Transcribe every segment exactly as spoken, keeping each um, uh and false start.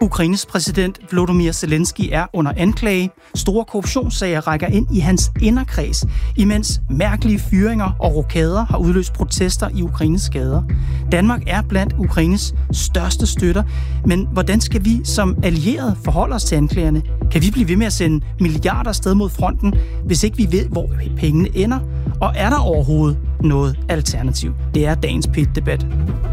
Ukraines præsident Volodymyr Zelensky er under anklage. Store korruptionssager rækker ind i hans inderkreds, imens mærkelige fyringer og rokader har udløst protester i Ukraines gader. Danmark er blandt Ukraines største støtter, men hvordan skal vi som allierede forholde os til anklagerne? Kan vi blive ved med at sende milliarder sted mod fronten, hvis ikke vi ved, hvor pengene ender? Og er der overhovedet noget alternativ? Det er dagens P et-debat.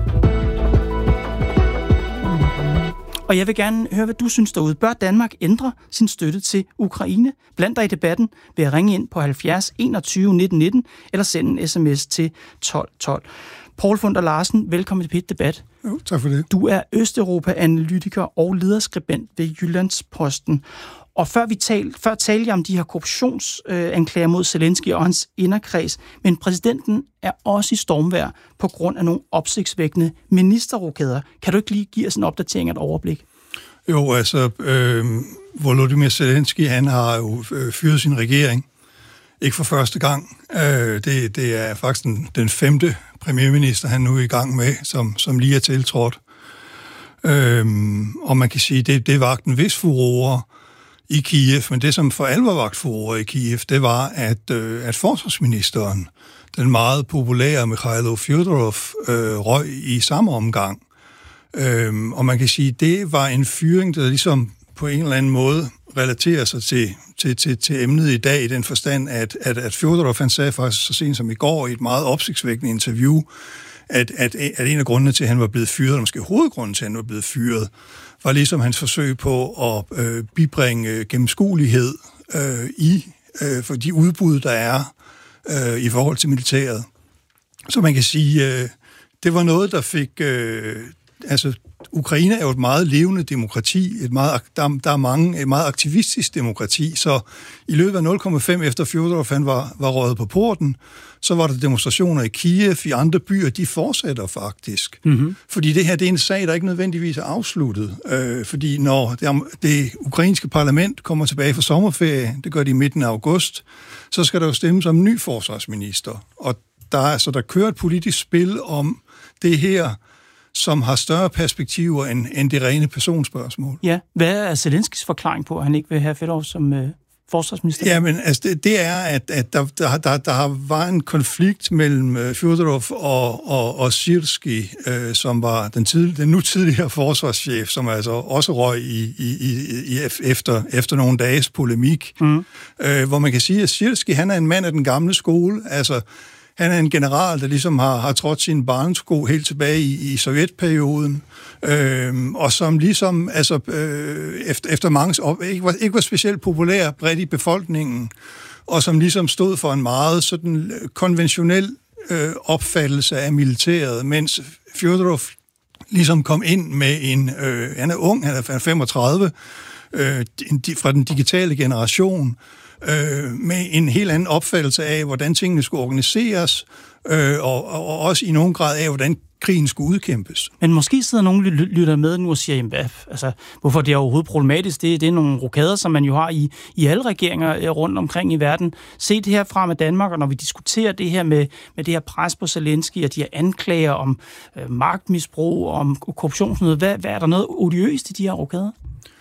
Og jeg vil gerne høre, hvad du synes derude. Bør Danmark ændre sin støtte til Ukraine? Bland dig i debatten ved at ringe ind på halvfjerds enogtyve nitten nitten eller sende en sms til tolv tolv. Poul Funder Larsen, velkommen til P et-debat. Jo, tak for det. Du er Østeuropa-analytiker og lederskribent ved Jyllandsposten. Og før vi tal, før talte jeg om de her korruptionsanklager mod Zelensky og hans inderkreds, men præsidenten er også i stormvejr på grund af nogle opsigtsvækkende ministerrokader. Kan du ikke lige give os en opdatering af et overblik? Jo, altså, øh, Volodymyr Zelensky, han har jo øh, fyret sin regering. Ikke for første gang. Øh, det, det er faktisk den, den femte premierminister, han nu er i gang med, som, som lige er tiltrådt. Øh, og man kan sige, det, det vagt en vis furore i Kiev, men det, som for alvor vagt furore i Kiev, det var, at, øh, at forsvarsministeren, den meget populære Mikhailo Fyodorov, øh, røg i samme omgang. Øh, og man kan sige, det var en fyring, der ligesom på en eller anden måde relaterer sig til, til, til, til emnet i dag, i den forstand, at, at, at Fyodorov, han sagde faktisk så sent som i går i et meget opsigtsvækkende interview, at, at, at en af grundene til, at han var blevet fyret, eller måske hovedgrunden til, at han var blevet fyret, var ligesom hans forsøg på at øh, bibringe gennemskuelighed øh, i øh, for de udbud, der er øh, i forhold til militæret. Så man kan sige, øh, det var noget, der fik... Øh, altså, Ukraine er jo et meget levende demokrati, et meget, der, der er mange, et meget aktivistisk demokrati, så i løbet af nul komma fem efter Fyodorov han var, var røget på porten, så var der demonstrationer i Kiev, i andre byer, de fortsætter faktisk. Mm-hmm. Fordi det her, det er en sag, der ikke nødvendigvis er afsluttet. Øh, fordi når det, det ukrainske parlament kommer tilbage fra sommerferie, det gør de i midten af august, så skal der jo stemmes om en ny forsvarsminister. Og der, altså, der kører et politisk spil om det her, som har større perspektiver end, end det rene personspørgsmål. Ja, hvad er Zelenskys forklaring på, at han ikke vil have Fedorov som øh, forsvarsminister? Ja, men altså, det, det er, at, at der, der, der, der var en konflikt mellem øh, Fyodorov og, og, og Syrski, øh, som var den, tidlig, den nu tidligere forsvarschef, som altså også røg i, i, i, i efter, efter nogle dages polemik, mm. øh, hvor man kan sige, at Syrski, han er en mand af den gamle skole, altså han er en general, der ligesom har, har trådt sin barnesko helt tilbage i, i sovjetperioden, øh, og som ligesom altså, øh, efter, efter mange år ikke var, ikke var specielt populær bredt i befolkningen, og som ligesom stod for en meget sådan konventionel øh, opfattelse af militæret, mens Fyodorov ligesom kom ind med en, øh, han er ung, han er femogtredive, øh, fra den digitale generation, Øh, med en helt anden opfattelse af, hvordan tingene skulle organiseres, øh, og, og også i nogen grad af, hvordan krigen skulle udkæmpes. Men måske sidder nogen lytter med nu og siger, jamen, hvad, altså, hvorfor det er overhovedet problematisk. Det, det er nogle rokader, som man jo har i, i alle regeringer rundt omkring i verden. Se det herfra med Danmark, og når vi diskuterer det her med, med det her pres på Zelensky, og de her anklager om øh, magtmisbrug, om korruption, sådan noget, hvad, hvad er der noget odiøst i de her rokader?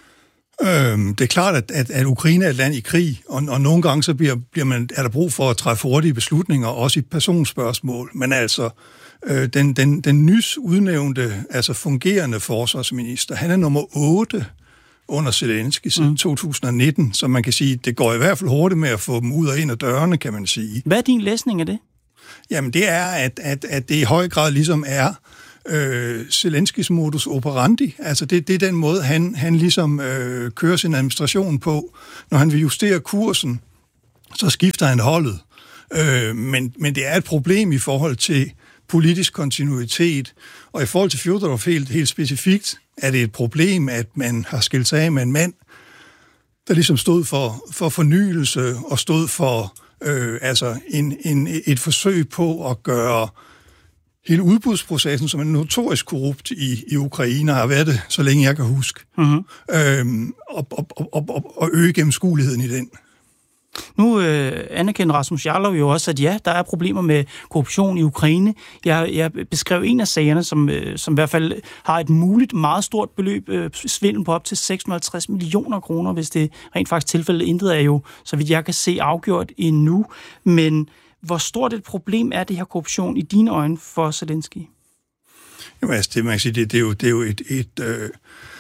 Øhm, det er klart, at, at, at Ukraine er et land i krig, og, og nogle gange så bliver, bliver man, er der brug for at træffe hurtige beslutninger, også i personspørgsmål. Men altså, øh, den, den, den nys udnævnte, altså fungerende forsvarsminister, han er nummer otte under Zelensky siden mm. to tusind nitten, så man kan sige, det går i hvert fald hurtigt med at få dem ud og ind af dørene, kan man sige. Hvad er din læsning af det? Jamen, det er, at, at, at det i høj grad ligesom er Øh, Zelenskys modus operandi. Altså det, det er den måde, han, han ligesom øh, kører sin administration på. Når han vil justere kursen, så skifter han holdet. Øh, men, men det er et problem i forhold til politisk kontinuitet. Og i forhold til Fyodorov helt, helt specifikt, er det et problem, at man har skilt sig af med en mand, der ligesom stod for, for fornyelse og stod for øh, altså en, en, et forsøg på at gøre hele udbudsprocessen, som er notorisk korrupt i, i Ukraine, har været det, så længe jeg kan huske, mm-hmm. øhm, og, og, og, og, og øge gennemskueligheden i den. Nu øh, anerkender Rasmus Jarlov jo også, at ja, der er problemer med korruption i Ukraine. Jeg, jeg beskrev en af sagerne, som, øh, som i hvert fald har et muligt meget stort beløb, øh, svindel på op til seks hundrede og halvtreds millioner kroner, hvis det rent faktisk tilfældet. Intet er jo, så vidt jeg kan se, afgjort endnu. Men hvor stort et problem er det her korruption i dine øjne for Zelensky? Jamen altså, det, man kan sige, det, det, er, jo, det er jo et... et øh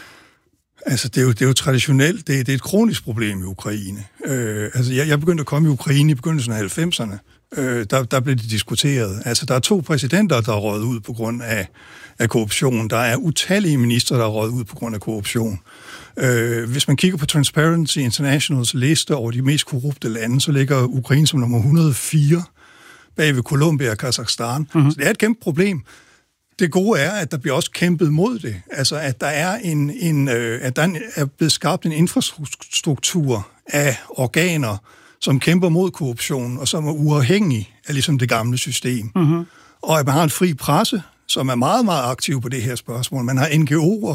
Altså, det er jo, det er jo traditionelt, det er, det er et kronisk problem i Ukraine. Øh, altså, jeg, jeg begyndte at komme i Ukraine i begyndelsen af halvfemserne. Øh, der, der blev det diskuteret. Altså, der er to præsidenter, der er røget ud på grund af, af korruption. Der er utallige ministre, der er røget ud på grund af korruption. Øh, hvis man kigger på Transparency Internationals liste over de mest korrupte lande, så ligger Ukraine som nummer et hundrede og fire bag ved Colombia og Kazakhstan. Mm-hmm. Så det er et kæmpe problem. Det gode er, at der bliver også kæmpet mod det. Altså, at der er, en, en, øh, at der er blevet skabt en infrastruktur af organer, som kæmper mod korruption, og som er uafhængige af ligesom det gamle system. Mm-hmm. Og at man har en fri presse, som er meget, meget aktiv på det her spørgsmål. Man har N G O'er,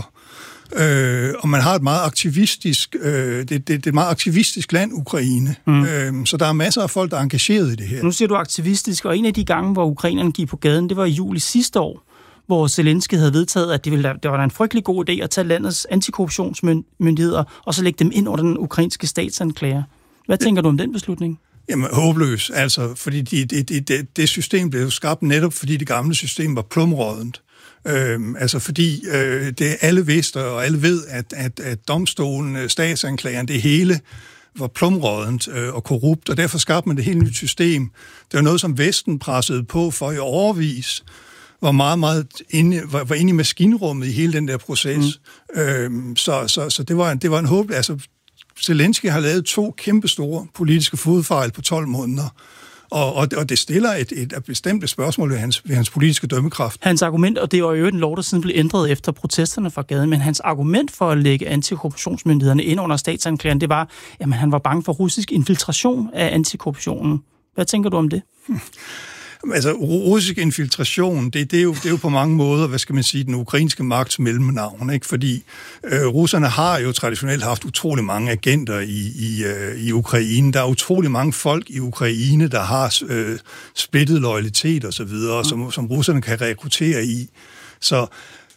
øh, og man har et meget aktivistisk, øh, det, det, det er et meget aktivistisk land, Ukraine. Mm. Øh, så der er masser af folk, der er engageret i det her. Nu siger du aktivistisk, og en af de gange, hvor ukrainerne gik på gaden, det var i juli sidste år, hvor Zelensky havde vedtaget, at det, ville, det var en frygtelig god idé at tage landets antikorruptionsmyndigheder og så lægge dem ind under den ukrainske statsanklager. Hvad tænker du om den beslutning? Jamen, håbløs, altså, fordi de, de, de, de, det system blev skabt netop, fordi det gamle system var plumrådent. Øhm, altså, fordi øh, det alle vidste, og alle ved, at, at, at domstolen, statsanklageren, det hele var plumrådent øh, og korrupt, og derfor skabte man det helt nyt system. Det var noget, som Vesten pressede på for i årevis, var meget, meget inde, var, var inde i maskinrummet i hele den der proces. Mm. Øhm, så så, så det, var en, det var en håb. Altså, Zelensky har lavet to kæmpe store politiske fodfejl på tolv måneder. Og, og, og det stiller et, et, et bestemt spørgsmål ved hans, ved hans politiske dømmekraft. Hans argument, og det var jo en lov, der siden blev ændret efter protesterne fra gaden, men hans argument for at lægge antikorruptionsmyndighederne ind under statsanklageren, det var, at han var bange for russisk infiltration af antikorruptionen. Hvad tænker du om det? Hmm. Altså, russisk infiltration, det, det, er jo, det er jo på mange måder, hvad skal man sige, den ukrainske magts mellemnavn, ikke? Fordi øh, russerne har jo traditionelt haft utrolig mange agenter i, i, øh, i Ukraine. Der er utrolig mange folk i Ukraine, der har øh, splittet loyalitet og så videre, mm. som, som russerne kan rekruttere i. Så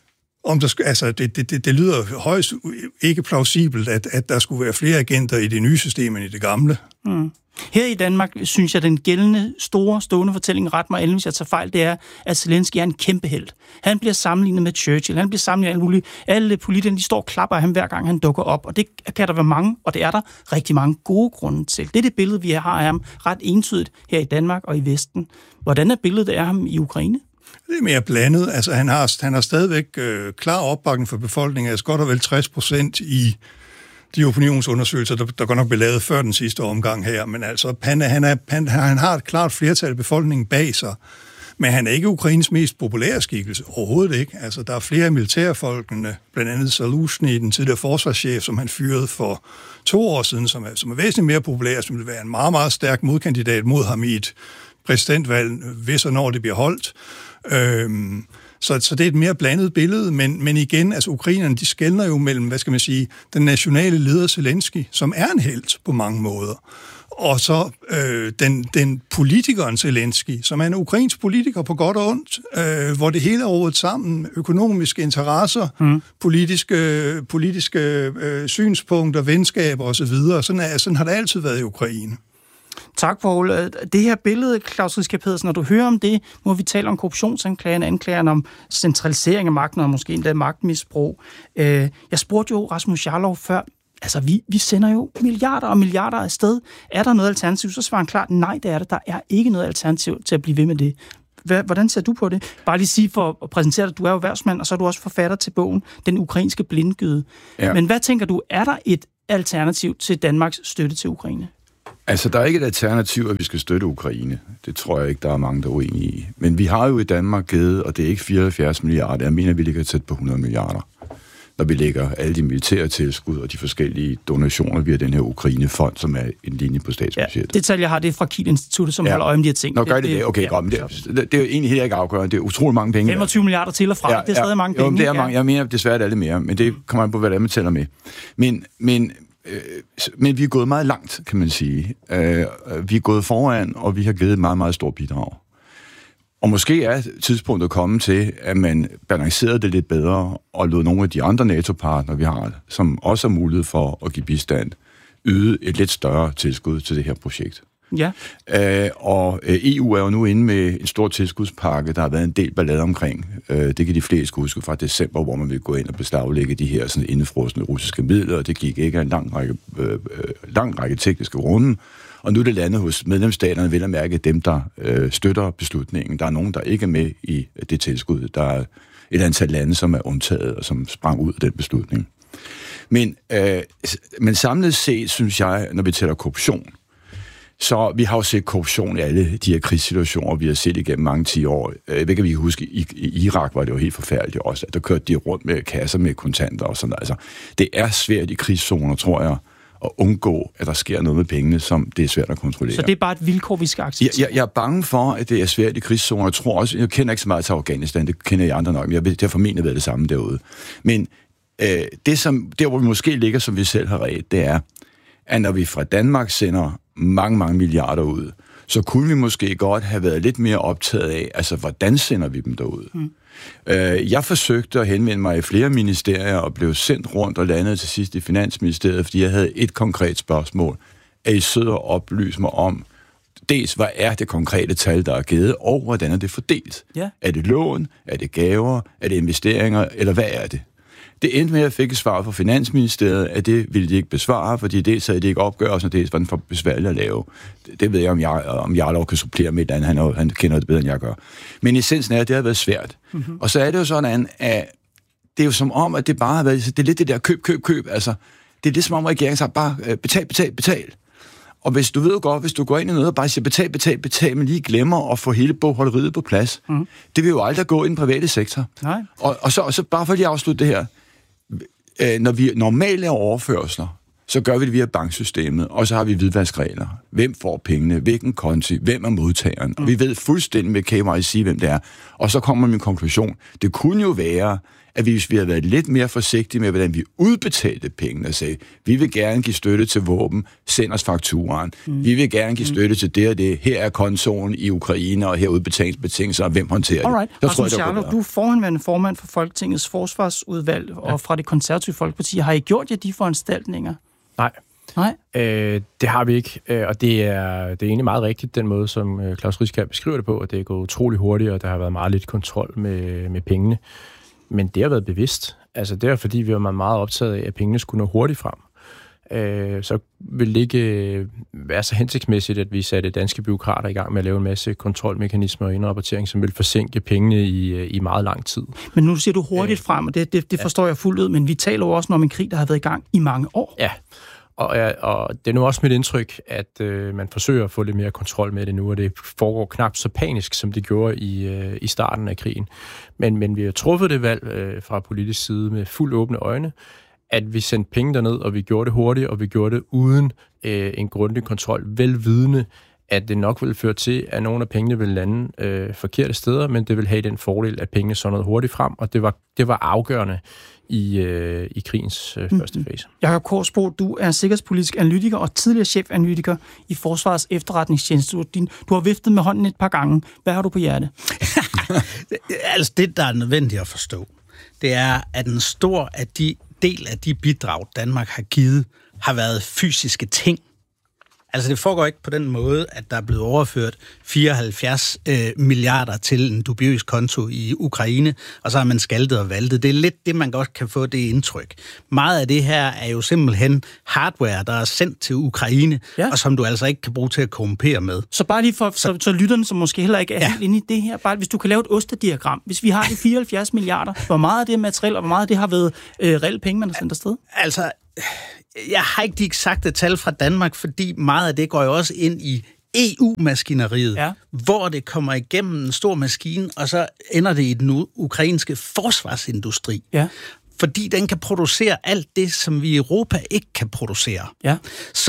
om der, altså, det, det, det, det lyder højst ikke plausibelt, at, at der skulle være flere agenter i det nye system end i det gamle. Mm. Her i Danmark synes jeg, den gældende, store, stående fortælling, ret mig, hvis jeg tager fejl, det er, at Zelensky er en kæmpe helt. Han bliver sammenlignet med Churchill, han bliver sammenlignet med alle mulige. Alle politikerne, de står og klapper af ham, hver gang han dukker op, og det kan der være mange, og det er der rigtig mange gode grunde til. Det er det billede, vi har af ham ret entydigt her i Danmark og i Vesten. Hvordan er billedet af ham i Ukraine? Det er mere blandet. Altså, han har, han har stadigvæk øh, klar opbakning for befolkningen, altså godt og vel tres procent i de opinionsundersøgelser, der, der godt nok blev lavet før den sidste omgang her, men altså, han, han, er, han, han har et klart flertal af befolkningen bag sig, men han er ikke Ukraines mest populære skikkelse, overhovedet ikke. Altså, der er flere af militærfolkene, blandt andet Zaluzhny, den tidligere forsvarschef, som han fyrede for to år siden, som er, som er væsentligt mere populær, som vil være en meget, meget stærk modkandidat mod ham i et præsidentvalg, hvis og når det bliver holdt. Øhm, Så, så det er et mere blandet billede, men, men igen, altså ukrainerne, de skelner jo mellem, hvad skal man sige, den nationale leder Zelensky, som er en helt på mange måder, og så øh, den, den politikeren Zelensky, som er en ukrainsk politiker på godt og ondt, øh, hvor det hele er rodet sammen, økonomiske interesser, mm. politiske, politiske øh, synspunkter, venskaber osv. Sådan, er, sådan har det altid været i Ukraine. Tak, Poul. Det her billede, Klaus Riskær Pedersen, når du hører om det, må vi tale om korruptionsanklagerne, anklagerne om centralisering af magten og måske endda magtmisbrug. Jeg spurgte jo Rasmus Jarlov før, altså vi, vi sender jo milliarder og milliarder af sted. Er der noget alternativ? Så svarer han klart, nej, det er det. Der er ikke noget alternativ til at blive ved med det. Hvordan ser du på det? Bare lige sige for at præsentere dig, du er jo erhvervsmand, og så er du også forfatter til bogen Den ukrainske blindgyde. Ja. Men hvad tænker du, er der et alternativ til Danmarks støtte til Ukraine? Altså, der er ikke et alternativ, at vi skal støtte Ukraine. Det tror jeg ikke, der er mange, der er uenige i. Men vi har jo i Danmark givet, og det er ikke fireoghalvfjerds milliarder, jeg mener, vi ligger tæt på hundrede milliarder, når vi lægger alle de militære tilskud og de forskellige donationer via den her Ukraine-fond, som er en linje på statsbudgettet. Ja, det tal, jeg har, det er fra Kiel-instituttet, som ja. holder øje med de her ting. Nå, gør det det? Okay, ja, godt. Men det, det, det er jo egentlig helt ikke afgørende. Det er utrolig mange penge. femogtyve milliarder til og fra, ja, det er stadig ja, mange penge. Jo, det er mange. Jeg mener desværre, det er lidt mere, men det kommer an på, hvad det er, man tæller med. Men, men øh, men vi er gået meget langt, kan man sige. Øh, vi er gået foran, og vi har givet et meget, meget stort bidrag. Og måske er tidspunktet kommet til, at man balancerede det lidt bedre, og lod nogle af de andre NATO-partnere, vi har, som også har mulighed for at give bistand, yde et lidt større tilskud til det her projekt. Ja. Øh, og E U er jo nu inde med en stor tilskudspakke, der har været en del ballade omkring. Øh, det kan de fleste huske fra december, hvor man ville gå ind og beslaglægge de her sådan indefrosne russiske midler, og det gik ikke af en lang række, øh, lang række tekniske runde. Og nu er det landet hos medlemsstaterne, vil at mærke dem, der øh, støtter beslutningen. Der er nogen, der ikke er med i det tilskud. Der er et antal lande, som er undtaget og som sprang ud af den beslutning. Men, øh, men samlet set, synes jeg, når vi taler korruption, så vi har jo set korruption i alle de her krigssituationer, vi har set igennem mange ti år. Jeg ved ikke, vi kan huske, i, i Irak var det jo helt forfærdeligt også, at der kørte de rundt med kasser med kontanter og sådan noget. Altså, det er svært i krigszoner, tror jeg, at undgå, at der sker noget med pengene, som det er svært at kontrollere. Så det er bare et vilkår, vi skal acceptere? Jeg, jeg, jeg er bange for, at det er svært i krigszoner. Jeg tror også, jeg kender ikke så meget til Afghanistan, det kender jeg andre nok, men jeg ved, det har formentlig været det samme derude. Men øh, det, som, der, hvor vi måske ligger, som vi selv har ret, det er, at når vi fra Danmark sender mange, mange milliarder ud, så kunne vi måske godt have været lidt mere optaget af, altså, hvordan sender vi dem derud? Mm. Øh, jeg forsøgte at henvende mig i flere ministerier og blev sendt rundt og landede til sidst i Finansministeriet, fordi jeg havde et konkret spørgsmål. Er I søde at oplyse mig om, dels hvad er det konkrete tal, der er givet, og hvordan er det fordelt? Yeah. Er det lån? Er det gaver? Er det investeringer? Eller hvad er det? Det endte med, at jeg fik et svar fra Finansministeriet, at det ville de ikke besvare, fordi dels havde de ikke opgørelsen, og dels var den for besværligt at lave. Det ved jeg, om jeg, om Jarlov kan supplere med et andet. Han, han kender det bedre, end jeg gør. Men essensen er, at det har været svært. Mm-hmm. Og så er det jo sådan, at det er jo som om, at det bare har været, det er lidt det der køb, køb, køb. Altså, det er det som om, at regeringen siger, bare betal, betal, betal. Og hvis du ved godt, hvis du går ind i noget og bare siger betal, betal, betal, men lige glemmer at få hele bogholderiet på plads, mm. det vil jo aldrig gå i den private sektor. Nej. Og, og, så, og så bare for lige at afslutte det her. Når vi normalt laver overførsler, så gør vi det via banksystemet, og så har vi hvidvaskregler. Hvem får pengene? Hvilken konti? Hvem er modtageren? Mm. Og vi ved fuldstændig med K Y C, hvem det er. Og så kommer min konklusion. Det kunne jo være, at hvis vi havde været lidt mere forsigtige med, hvordan vi udbetalte pengene, og sagde, vi vil gerne give støtte til våben, send os fakturaen. Mm. Vi vil gerne give støtte mm. til det og det. Her er kontoen i Ukraine, og her er udbetalingsbetingelser, og hvem håndterer Alright. det? Rasmus Jarlov, du er forhenværende formand for Folketingets forsvarsudvalg, ja. Og fra det konservative Folkeparti. Har I gjort jer de foranstaltninger? Nej. Nej. Øh, det har vi ikke, og det er, det er egentlig meget rigtigt, den måde, som Claus Riskær beskriver det på, at det er gået utrolig hurtigt, og der har været meget lidt kontrol med, med pengene. Men det har været bevidst. Altså, det er fordi, vi var meget optaget af, at pengene skulle nå hurtigt frem. Øh, så vil det ikke være så hensigtsmæssigt, at vi satte danske bureaukrater i gang med at lave en masse kontrolmekanismer og indrapportering, som vil forsinke pengene i, i meget lang tid. Men nu siger du hurtigt frem, og det, det, det forstår jeg fuldt ud, men vi taler jo også om en krig, der har været i gang i mange år. Ja, og, og det er nu også mit indtryk, at øh, man forsøger at få lidt mere kontrol med det nu, og det foregår knap så panisk, som det gjorde i, øh, i starten af krigen. Men, men vi har truffet det valg øh, fra politisk side med fuld åbne øjne, at vi sendte penge derned, og vi gjorde det hurtigt, og vi gjorde det uden øh, en grundig kontrol, velvidende, at det nok ville føre til, at nogle af pengene ville lande øh, forkerte steder, men det ville have den fordel, at pengene så noget hurtigt frem, og det var, det var afgørende i, øh, i krigens øh, første fase. Jakob Korsbo, du er sikkerhedspolitisk analytiker og tidligere chefanalytiker i Forsvarets Efterretningstjeneste. Du, du har viftet med hånden et par gange. Hvad har du på hjerte? Altså det, der er nødvendigt at forstå, det er, at en stor af de, del af de bidrag, Danmark har givet, har været fysiske ting. Altså det foregår ikke på den måde, at der er blevet overført fireoghalvfjerds øh, milliarder til en dubiøs konto i Ukraine, og så har man skaltet og valtet. Det er lidt det, man godt kan få det indtryk. Meget af det her er jo simpelthen hardware, der er sendt til Ukraine, ja. Og som du altså ikke kan bruge til at korrumpere med. Så bare lige for så, så lytterne, som måske heller ikke er ja. helt inde i det her, bare hvis du kan lave et ostediagram. Hvis vi har de fireoghalvfjerds milliarder, hvor meget af det er materiel, og hvor meget af det har været øh, reelle penge, man har sendt afsted? Altså... Jeg har ikke de eksakte tal fra Danmark, fordi meget af det går jo også ind i E U-maskineriet, ja. Hvor det kommer igennem en stor maskine, og så ender det i den ukrainske forsvarsindustri. Ja. Fordi den kan producere alt det, som vi i Europa ikke kan producere. Ja. Så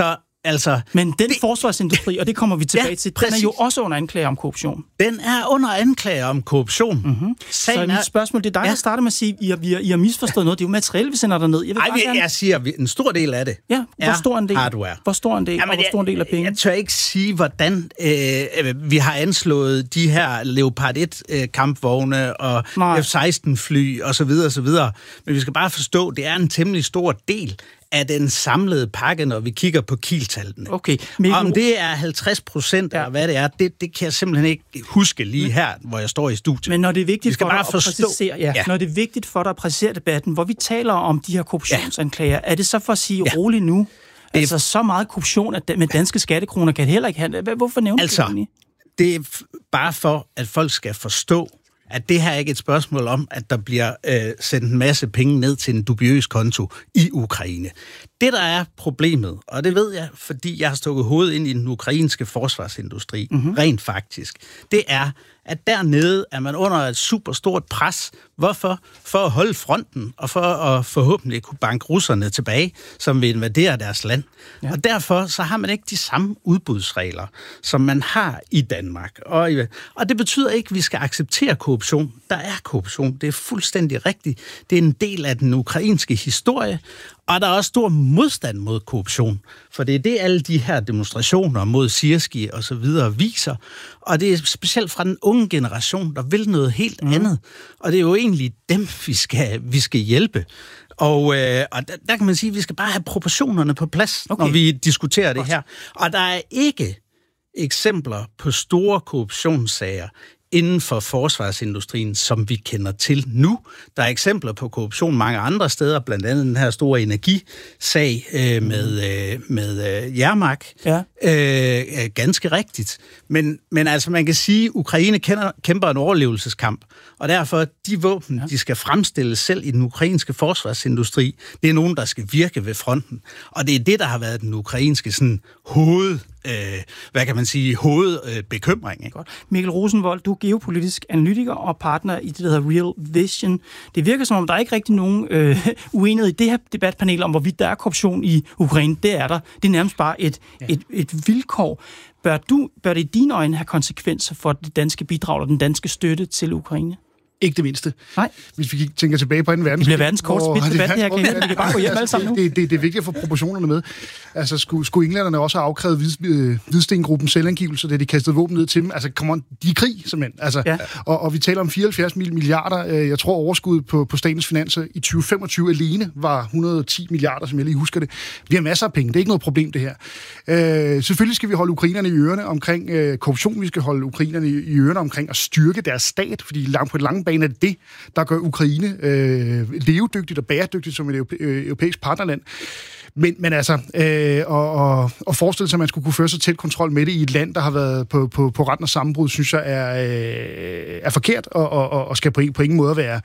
Altså, Men den det, forsvarsindustri, og det kommer vi tilbage ja, til, den præcis. er jo også under anklage om korruption. Den er under anklage om korruption. Mm-hmm. Så mit spørgsmål, det er dig, ja. der starter med at sige, I har, I har, I har misforstået noget. Det er jo materiale, vi sender derned. Jeg, vil Ej, bare gerne... jeg siger, en stor del af det ja, hvor stor en del? hardware. Hvor stor en del, Jamen, og hvor stor en del af penge? Jeg, jeg tør ikke sige, hvordan øh, vi har anslået de her Leopard et-kampvogne og F seksten fly og så videre og så videre. Men vi skal bare forstå, det er en temmelig stor del af den samlede pakke, når vi kigger på kiltallene. Okay. Mikkel... Om det er halvtreds procent, ja. eller hvad det er, det, det kan jeg simpelthen ikke huske lige her, hvor jeg står i studiet. Men når det er vigtigt for bare dig at præcisere, ja, ja. når det er vigtigt for dig at præcisere debatten, hvor vi taler om de her korruptionsanklager, ja. er det så for at sige ja. roligt nu? Det... Altså så meget korruption at med danske skattekroner kan det heller ikke have. Hvorfor nævner altså, du det egentlig? Det er bare for, at folk skal forstå, at det her ikke er et spørgsmål om, at der bliver øh, sendt en masse penge ned til en dubiøs konto i Ukraine. Det, der er problemet, og det ved jeg, fordi jeg har stukket hovedet ind i den ukrainske forsvarsindustri, mm-hmm. rent faktisk, det er, at dernede er man under et super stort pres. Hvorfor? For at holde fronten, og for at forhåbentlig kunne banke russerne tilbage, som vil invadere deres land. Ja. Og derfor så har man ikke de samme udbudsregler, som man har i Danmark. Og, og det betyder ikke, at vi skal acceptere korruption. Der er korruption. Det er fuldstændig rigtigt. Det er en del af den ukrainske historie, og der er også stor modstand mod korruption. For det er det, alle de her demonstrationer mod Sirski og så videre viser. Og det er specielt fra den unge generation, der vil noget helt mm. andet. Og det er jo egentlig dem, vi skal, vi skal hjælpe. Og, øh, og der, der kan man sige, at vi skal bare have proportionerne på plads, okay. når vi diskuterer det her. Og der er ikke eksempler på store korruptionssager inden for forsvarsindustrien, som vi kender til nu. Der er eksempler på korruption mange andre steder, blandt andet den her store energisag øh, med, øh, med øh, Jermak. Ja. Øh, ganske rigtigt. Men, men altså, man kan sige, at Ukraine kender, kæmper en overlevelseskamp, og derfor de våben, ja. de skal fremstilles selv i den ukrainske forsvarsindustri, det er nogen, der skal virke ved fronten. Og det er det, der har været den ukrainske sådan, hoved... Øh, hvad kan man sige, hovedbekymring. Øh, Godt. Mikkel Rosenvold, du er geopolitisk analytiker og partner i det, der hedder Real Vision. Det virker som om, der er ikke rigtig nogen øh, uenighed i det her debatpanel om, hvorvidt der er korruption i Ukraine. Det er der. Det er nærmest bare et, ja. et, et vilkår. Bør, du, bør det i dine øjne have konsekvenser for det danske bidrag og den danske støtte til Ukraine? Ikke det mindste. Nej. Hvis vi tænker tilbage på anden verdenskrig. Det bliver verdens korteste debat, her kan vi kan bare gå hjem alle sammen nu. Det, det, det er vigtigt at få proportionerne med. Altså, skulle, skulle englænderne også have afkrævet hvid, Hvidstengruppen selvangivelse, da de kastede våben ned til dem? Altså, come on, de er krig, simpelthen. Altså, ja. og, og vi taler om fireoghalvfjerds milliarder. Jeg tror, overskuddet på, på statens finanser i tyve femogtyve alene var et hundrede og ti milliarder, som jeg lige husker det. Vi har masser af penge. Det er ikke noget problem, det her. Øh, selvfølgelig skal vi holde ukrainerne i ørerne omkring øh, korruption. Vi skal holde ukrainerne i, i ørerne omkring at styrke deres stat, fordi langt på et langt bane er det, der gør Ukraine øh, levedygtigt og bæredygtigt som et europæisk partnerland. Men, men altså, øh, og, og, og forestille sig, at man skulle kunne føre sig tæt kontrol med det i et land, der har været på, på, på retten af sammenbrud, synes jeg er, øh, er forkert og, og, og skal på, på ingen måde være,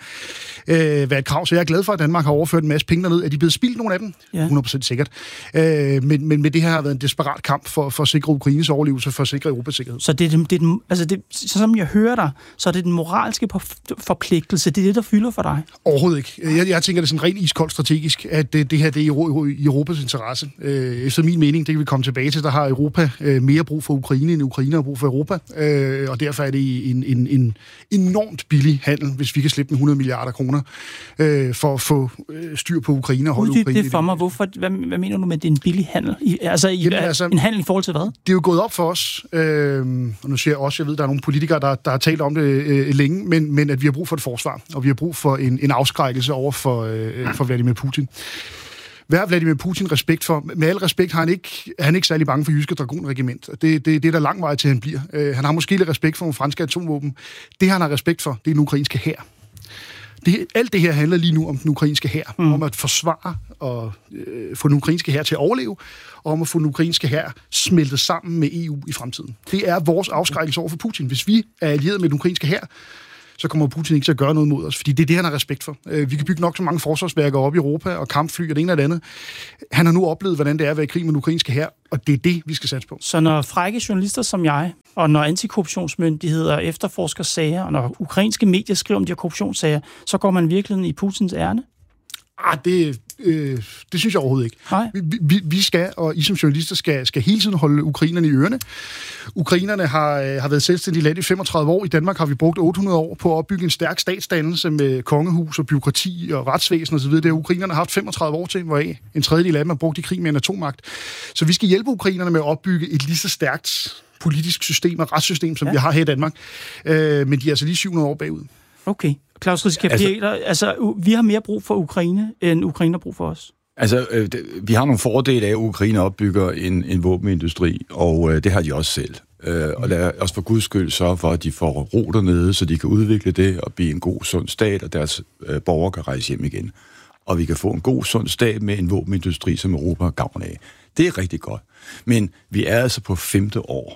øh, være et krav. Så jeg er glad for, at Danmark har overført en masse penge derned. Er de blevet spildt, nogle af dem? Ja. hundrede procent sikkert. Øh, men, men med det her har været en desperat kamp for, for at sikre Ukraines overlevelse, for at sikre Europas sikkerhed. Så det er, det, det er den, altså det, så som jeg hører dig, så er det den moralske forpligtelse, det er det, der fylder for dig? Overhovedet ikke. Jeg, jeg tænker, det er sådan rent iskoldt strategisk, at det, det her det er i, i Europas interesse. Øh, efter min mening, det kan vi komme tilbage til, der har Europa øh, mere brug for Ukraine, end Ukraine har brug for Europa. Øh, og derfor er det en, en, en enormt billig handel, hvis vi kan slippe med hundrede milliarder kroner øh, for at få øh, styr på Ukraine og holde Uddyb Ukraine. Det for mig. Hvorfor, hvad, hvad mener du med, det er en billig handel? I, altså, i, Jamen, altså, en handel i forhold til hvad? Det er jo gået op for os, øh, og nu siger jeg også, jeg ved, der er nogle politikere, der, der har talt om det øh, længe, men, men at vi har brug for et forsvar, og vi har brug for en, en afskrækkelse over for, øh, for Vladimir Putin. Hvad har Vladimir Putin respekt for? Med al respekt har han ikke, er han ikke særlig bange for jyske dragonregiment. Det, det, det er der lang vej til, han bliver. Uh, han har måske lidt respekt for nogle franske atomvåben. Det, han har respekt for, det er den ukrainske hær. Det, alt det her handler lige nu om den ukrainske hær. Mm. Om at forsvare og øh, få den ukrainske hær til at overleve, og om at få den ukrainske hær smeltet sammen med E U i fremtiden. Det er vores afskrækkelse over for Putin. Hvis vi er allieret med den ukrainske hær, så kommer Putin ikke til at gøre noget mod os, fordi det er det, han har respekt for. Vi kan bygge nok så mange forsvarsværker op i Europa, og kampfly og det ene og det andet. Han har nu oplevet, hvordan det er at være i krig med den ukrainske hær, og det er det, vi skal satse på. Så når frække journalister som jeg, og når antikorruptionsmyndigheder efterforsker sager, og når ukrainske medier skriver om de her korruptionssager, så går man virkelig i Putins ærne? Ah, det, øh, det synes jeg overhovedet ikke. Vi, vi, vi skal, og I som journalister skal, skal hele tiden holde ukrainerne i ørene. Ukrainerne har, øh, har været selvstændige land i femogtredive år. I Danmark har vi brugt otte hundrede år på at opbygge en stærk statsdannelse med kongehus og byråkrati og retsvæsen osv. Det har ukrainerne haft femogtredive år til, hvoraf en tredjedel af dem har brugt i krig med en atommagt. Så vi skal hjælpe ukrainerne med at opbygge et lige så stærkt politisk system og retssystem, som ja. vi har her i Danmark. Øh, men de er altså lige syv hundrede år bagud. Okay. Klaus Riskær Pedersen, altså, altså, vi har mere brug for Ukraine, end Ukraine har brug for os. Altså, øh, det, vi har nogle fordele af, at Ukraine opbygger en, en våbenindustri, og øh, det har de også selv. Øh, og lad os for guds skyld sørge for, at de får ro dernede, så de kan udvikle det og blive en god, sund stat, og deres øh, borgere kan rejse hjem igen. Og vi kan få en god, sund stat med en våbenindustri, som Europa har gavn af. Det er rigtig godt. Men vi er altså på femte år.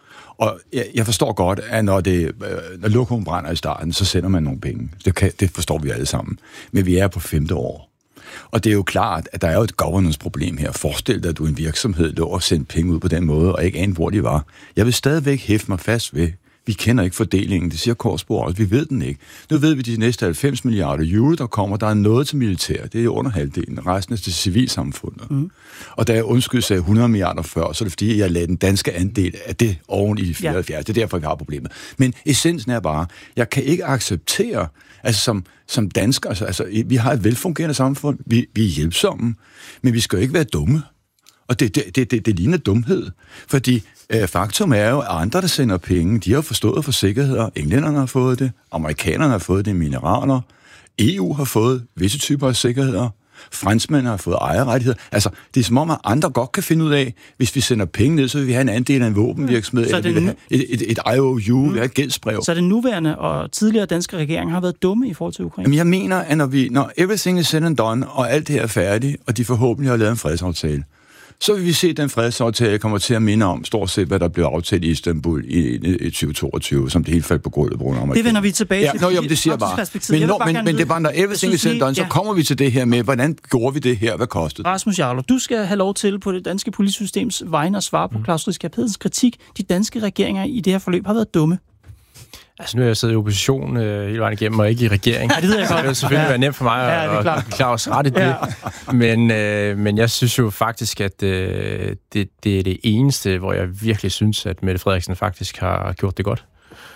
Og jeg, jeg forstår godt, at når, det, når lokummet brænder i starten, så sender man nogle penge. Det, kan, det forstår vi alle sammen. Men vi er på femte år. Og det er jo klart, at der er jo et governance-problem her. Forestil dig, at du er en virksomhed, lå og sendte penge ud på den måde, og ikke anede, hvor de var. Jeg vil stadigvæk hæfte mig fast ved, vi kender ikke fordelingen. Det siger Korsborg også. Vi ved den ikke. Nu ved vi, de næste halvfems milliarder euro, der kommer, der er noget til militær. Det er under halvdelen. Resten er til civilsamfundet. Mm. Og da jeg undskyld sagde hundrede milliarder før, så er det fordi, jeg lagde den danske andel af det oven i de fireoghalvfjerds. Ja. Det er derfor, vi har problemet. Men essensen er bare, jeg kan ikke acceptere, altså som, som dansker, altså, altså vi har et velfungerende samfund, vi, vi er hjælpsomme, men vi skal jo ikke være dumme. Og det, det, det, det, det ligner dumhed, fordi øh, faktum er jo, at andre, der sender penge, de har forstået for sikkerheder. Englænderne har fået det, amerikanerne har fået det i mineraler, E U har fået visse typer af sikkerheder, franskmændene har fået ejerrettigheder. Altså, det er som om, at andre godt kan finde ud af, hvis vi sender penge ned, så vil vi have en andel af en våbenvirksomhed, eller vi vil have et, et, et I O U, mm. vi har et gældsbrev. Så den nuværende og tidligere danske regering har været dumme i forhold til Ukraine? Jamen, jeg mener, at når, vi, når everything is said and done, og alt det her er færdigt, og de forhåbentlig har lavet en fredsaftale, så vil vi se, at den fredsaftale kommer til at minde om stort set, hvad der blev aftalt i Istanbul i, i tyve toogtyve, som det helt faldt på gulvet på grund af det vender vi tilbage ja, til. Nå, jo, det siger bare. Men, når, men, men det er bare, når everything is done, så kommer vi til det her med, hvordan gjorde vi det her, hvad kostede det? Rasmus Jarlov, du skal have lov til på det danske politisystems vegne at svare på mm. Klaus Riskær Pedersens kritik. De danske regeringer i det her forløb har været dumme. Altså, nu har jeg siddet i opposition øh, hele vejen igennem, og ikke i regering. Ja, det ved jeg godt. Så det vil selvfølgelig ja. være nemt for mig ja, at klare os ret i det. Ja. Men, øh, men jeg synes jo faktisk, at øh, det, det er det eneste, hvor jeg virkelig synes, at Mette Frederiksen faktisk har gjort det godt.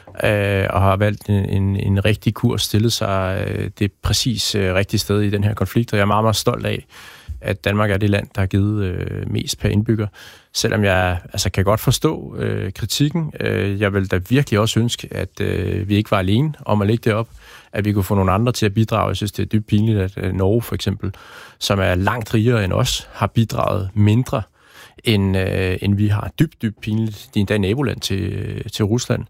Øh, og har valgt en, en, en rigtig kurs, stillet sig øh, det præcis øh, rigtige sted i den her konflikt, og jeg er meget, meget stolt af, at Danmark er det land, der har givet øh, mest per indbygger. Selvom jeg altså, kan godt forstå øh, kritikken. Øh, jeg vil da virkelig også ønske, at øh, vi ikke var alene om at lægge det op. At vi kunne få nogle andre til at bidrage. Jeg synes, det er dybt pinligt, at øh, Norge for eksempel, som er langt rigere end os, har bidraget mindre, end, øh, end vi har. Dybt, dybt pinligt. De er endda naboland til, til Rusland.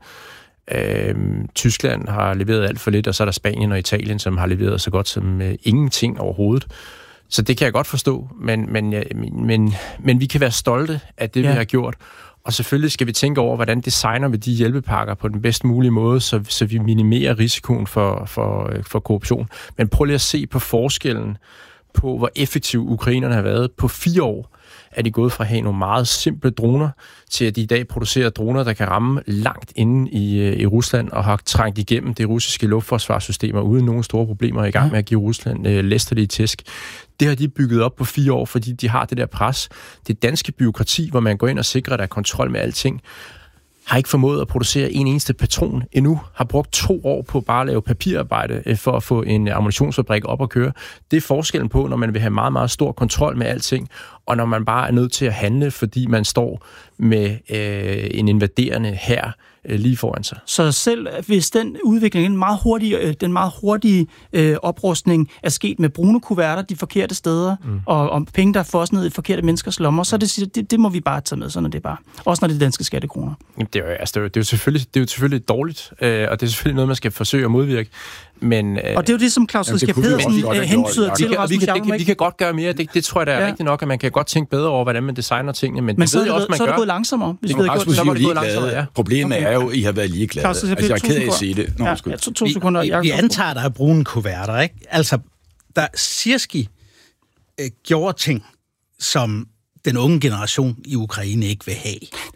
Øh, Tyskland har leveret alt for lidt, og så er der Spanien og Italien, som har leveret så godt som øh, ingenting overhovedet. Så det kan jeg godt forstå, men, men, men, men vi kan være stolte af det, ja. vi har gjort. Og selvfølgelig skal vi tænke over, hvordan designer vi de hjælpepakker på den bedst mulige måde, så, så vi minimerer risikoen for, for, for korruption. Men prøv lige at se på forskellen på, hvor effektiv ukrainerne har været. På fire år er de gået fra at have nogle meget simple droner, til at de i dag producerer droner, der kan ramme langt inde i, i Rusland, og har trængt igennem det russiske luftforsvarssystemer uden nogen store problemer, i gang med at give Rusland øh, læsterlige tæsk. Det har de bygget op på fire år, fordi de har det der pres. Det danske byråkrati, hvor man går ind og sikrer, at der er kontrol med alting, har ikke formået at producere en eneste patron endnu, har brugt to år på bare at lave papirarbejde for at få en ammunitionsfabrik op at køre. Det er forskellen på, når man vil have meget, meget stor kontrol med alting, og når man bare er nødt til at handle, fordi man står med øh, en invaderende hær øh, lige foran sig. Så selv hvis den udvikling, den meget hurtige, den meget hurtige øh, oprustning er sket med brune kuverter de forkerte steder, mm. og, og penge, der får os ned i forkerte menneskers lommer, så det, det, det må vi bare tage med, sådan er det bare. Også når det er danske skattekroner. Det er jo, altså, det er jo, det er jo, selvfølgelig, det er jo selvfølgelig dårligt, øh, og det er selvfølgelig noget, man skal forsøge at modvirke. Men, øh, og det er jo det, som Klaus Riskær Pedersen hentyder til. Vi kan, vi, kan, det, vi kan godt gøre mere. Det, det tror jeg, der er ja. rigtigt nok, at man kan godt tænke bedre over, hvordan man designer tingene. Men, men det så, ved jeg også, man så er det gør. gået langsommere. Hvis det Rasmus, så var det gået langsommere, ja. Problemet okay. er jo, at I har været ligeglade. Altså, jeg er ked af at sige det. Nå, ja, ja, to, to sekunder. Vi, vi antager, der er brune kuverter, ikke? Altså, der Sirski øh, gjorde ting, som den unge generation i Ukraine ikke vil have.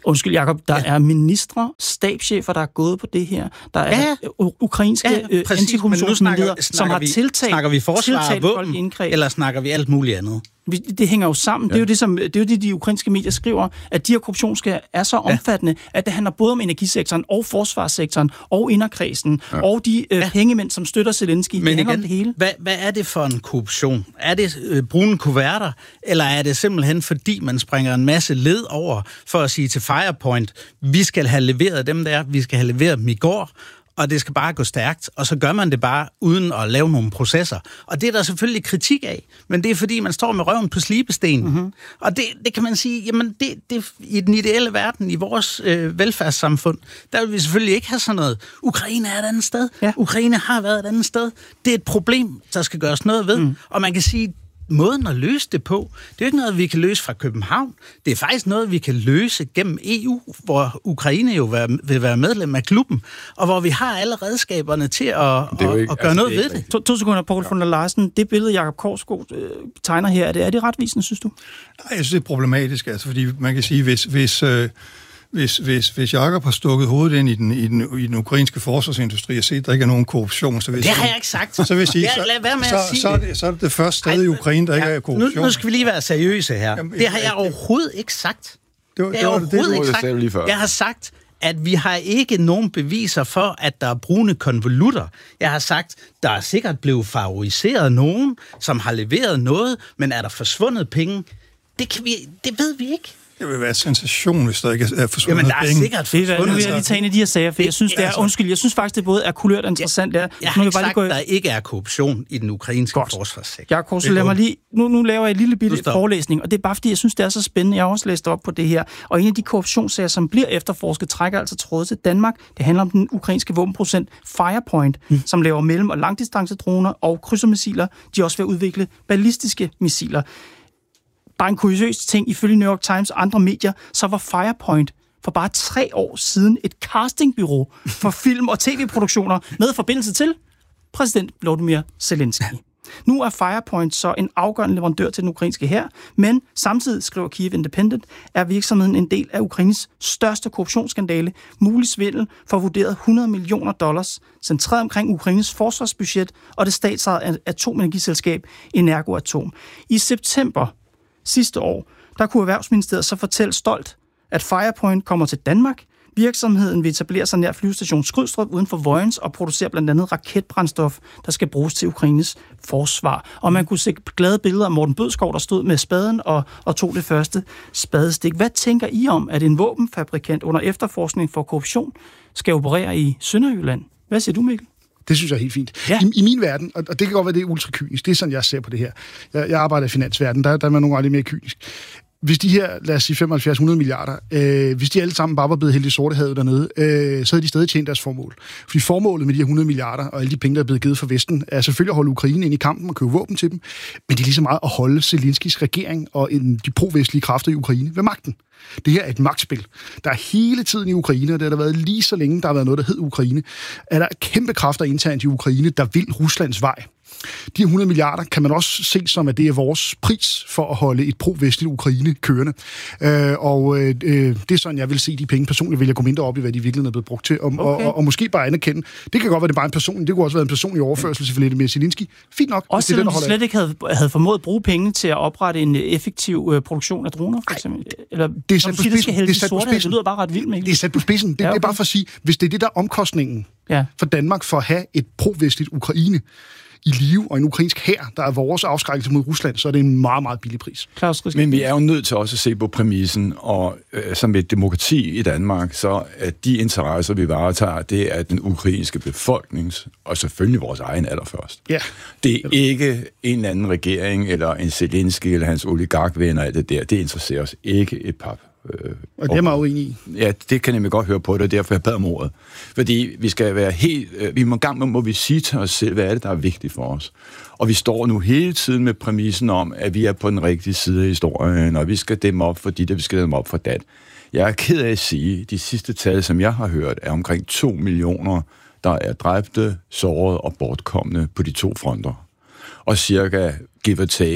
Undskyld, Jacob, der ja. er ministre, stabschefer, der er gået på det her. Der er ja. u- ukrainske ja, ja, antikorruptionsmyndigheder, som har vi, tiltalt, snakker vi forsvar og våben, indgreb. Eller snakker vi alt muligt andet? Det hænger jo sammen. Ja. Det er jo det, som det er jo det, de ukrainske medier skriver, at de her korruptionsskader er så omfattende, ja. at det handler både om energisektoren og forsvarssektoren og inderkredsen ja. og de øh, ja. pengemænd, som støtter Zelensky. Men det handler igen, om det hele. Hvad, hvad er det for en korruption? Er det øh, brune kuverter, eller er det simpelthen fordi, man springer en masse led over for at sige til Firepoint, vi skal have leveret dem der, vi skal have leveret dem i går, og det skal bare gå stærkt, og så gør man det bare uden at lave nogle processer. Og det er der selvfølgelig kritik af, men det er fordi, man står med røven på slibestenen. Mm-hmm. Og det, det kan man sige, jamen det, det, i den ideelle verden, i vores øh, velfærdssamfund, der vil vi selvfølgelig ikke have sådan noget. Ukraine er et andet sted. Ja. Ukraine har været et andet sted. Det er et problem, der skal gøres noget ved. Mm. Og man kan sige, måden at løse det på, det er jo ikke noget, vi kan løse fra København. Det er faktisk noget, vi kan løse gennem E U, hvor Ukraine jo vil være medlem af klubben, og hvor vi har alle redskaberne til at, at, ikke, at gøre altså, noget ved det. To, to sekunder, Poul von der Larsen. Det billede, Jacob Korsgaard øh, tegner her, er det, er det retvisende, synes du? Nej, jeg synes, det er problematisk, altså, fordi man kan sige, hvis... hvis øh Hvis, hvis, hvis Jacob har stukket hovedet ind i den, i den, i den ukrainske forsvarsindustri og set, at der ikke er nogen korruption, så vil det har jeg ikke sagt. Så vil sige, så, lad være med så, at sige så, er det, så er det det første sted i Ukraine, der ja, ikke er korruption. Nu, nu skal vi lige være seriøse her. Jamen, det har jeg overhovedet ikke sagt. Det var det, det, det, det, ikke sagt. Jeg har sagt, at vi har ikke nogen beviser for, at der er brune konvolutter. Jeg har sagt, der er sikkert blevet favoriseret nogen, som har leveret noget, men er der forsvundet penge? Det, kan vi, det ved vi ikke. Det vil være en sensation, hvis der ikke er forsvundet Jamen, der er penge. sikkert forsvundet. Nu vil jeg lige tage en af de her sager, for jeg synes, det er, undskyld, jeg synes faktisk, det både er kulørt og interessant. Jeg, jeg har ikke bare sagt, gå... der ikke er korruption i den ukrainske Godt. forsvarssektor. Jeg Kors, lad mig lige... Nu, nu laver jeg en lille bitte forelæsning, og det er bare, fordi jeg synes, det er så spændende. Jeg har også læst op på det her. Og en af de korruptionssager, som bliver efterforsket, trækker altså tråd til Danmark. Det handler om den ukrainske våbenproducent Firepoint, mm. som laver mellem- og langdistancedroner og krydsermissiler. De er også ved at udvikle ballistiske missiler. Bare en kuriøs ting, ifølge New York Times og andre medier, så var Firepoint for bare tre år siden et castingbureau for film- og tv-produktioner med forbindelse til præsident Volodymyr Zelensky. Nu er Firepoint så en afgørende leverandør til den ukrainske hær, men samtidig, skriver Kyiv Independent, er virksomheden en del af Ukraines største korruptionsskandale, mulig svindel for vurderet hundrede millioner dollars, centreret omkring Ukraines forsvarsbudget og det statsejede atomenergiselskab Energoatom. I september sidste år, der kunne Erhvervsministeriet så fortælle stolt, at Firepoint kommer til Danmark. Virksomheden vil etablere sig nær flyvestation Skrydstrup uden for Vojens og producerer blandt andet raketbrændstof, der skal bruges til Ukraines forsvar. Og man kunne se glade billeder af Morten Bødskov, der stod med spaden og, og tog det første spadestik. Hvad tænker I om, at en våbenfabrikant under efterforskning for korruption skal operere i Sønderjylland? Hvad siger du, Mikkel? Det synes jeg er helt fint. Ja. I, I min verden, og det kan godt være, det er ultrakynisk, det er sådan, jeg ser på det her. Jeg, jeg arbejder i finansverdenen, der, der er man nogle gange lidt mere kynisk. Hvis de her, lad os sige femoghalvfjerds hundrede milliarder, øh, hvis de alle sammen bare var blevet helt i sortehavet dernede, øh, så havde de stadig tjent deres formål. Fordi formålet med de her hundrede milliarder og alle de penge, der er blevet givet fra Vesten, er selvfølgelig at holde Ukraine ind i kampen og købe våben til dem, men det er lige så meget at holde Zelenskys regering og en, de pro-vestlige kræfter i Ukraine ved magten. Det her er et magtspil. Der er hele tiden i Ukraine, og det har der været lige så længe, der har været noget, der hed Ukraine, er der kæmpe kræfter internt i Ukraine, der vil Ruslands vej. De hundrede milliarder kan man også se som, at det er vores pris for at holde et pro-vestligt Ukraine kørende. Øh, og øh, det er sådan, jeg vil se de penge. Personligt vil jeg gå mindre op i, hvad de virkelig er blevet brugt til. Og, okay. og, og, og måske bare anerkende. Det kan godt være, det er bare en person. Det kunne også være en personlig overførsel til Volodymyr Zelensky. Fint nok. Også selvom de slet ikke havde, havde formået at bruge penge til at oprette en effektiv øh, produktion af droner, for eksempel. Eller, det er sat på spidsen. Det, det, sorte, det lyder bare ret vildt, Mikkel. Det er sat på spidsen. Det, ja, okay. det er bare for at sige, hvis det er det, der er omkostningen ja. for Danmark for at have et pro-vestligt Ukraine i live, og en ukrainsk hær, der er vores afskrækkelse mod Rusland, så er det en meget, meget billig pris. Klaus, men vi er jo nødt til også at se på præmissen, og øh, som et demokrati i Danmark, så at de interesser, vi varetager, det er den ukrainske befolknings, og selvfølgelig vores egen allerførst. Ja. Det er ikke en eller anden regering, eller en Zelensky, eller hans oligarkvenner, eller det der. Det interesserer os ikke et pap. Øh, og det er meget uenig i. Ja, det kan jeg nemlig godt høre på det, og derfor jeg bad om ordet. Fordi vi skal være helt... Øh, vi må gang med, må vi sige til os selv, hvad er det, der er vigtigt for os. Og vi står nu hele tiden med præmissen om, at vi er på den rigtige side af historien, og vi skal dæmme op for dit, og vi skal dæmme op for dat. Jeg er ked af at sige, de sidste tal, som jeg har hørt, er omkring to millioner, der er dræbte, sårede og bortkomne på de to fronter. Og cirka, give or take,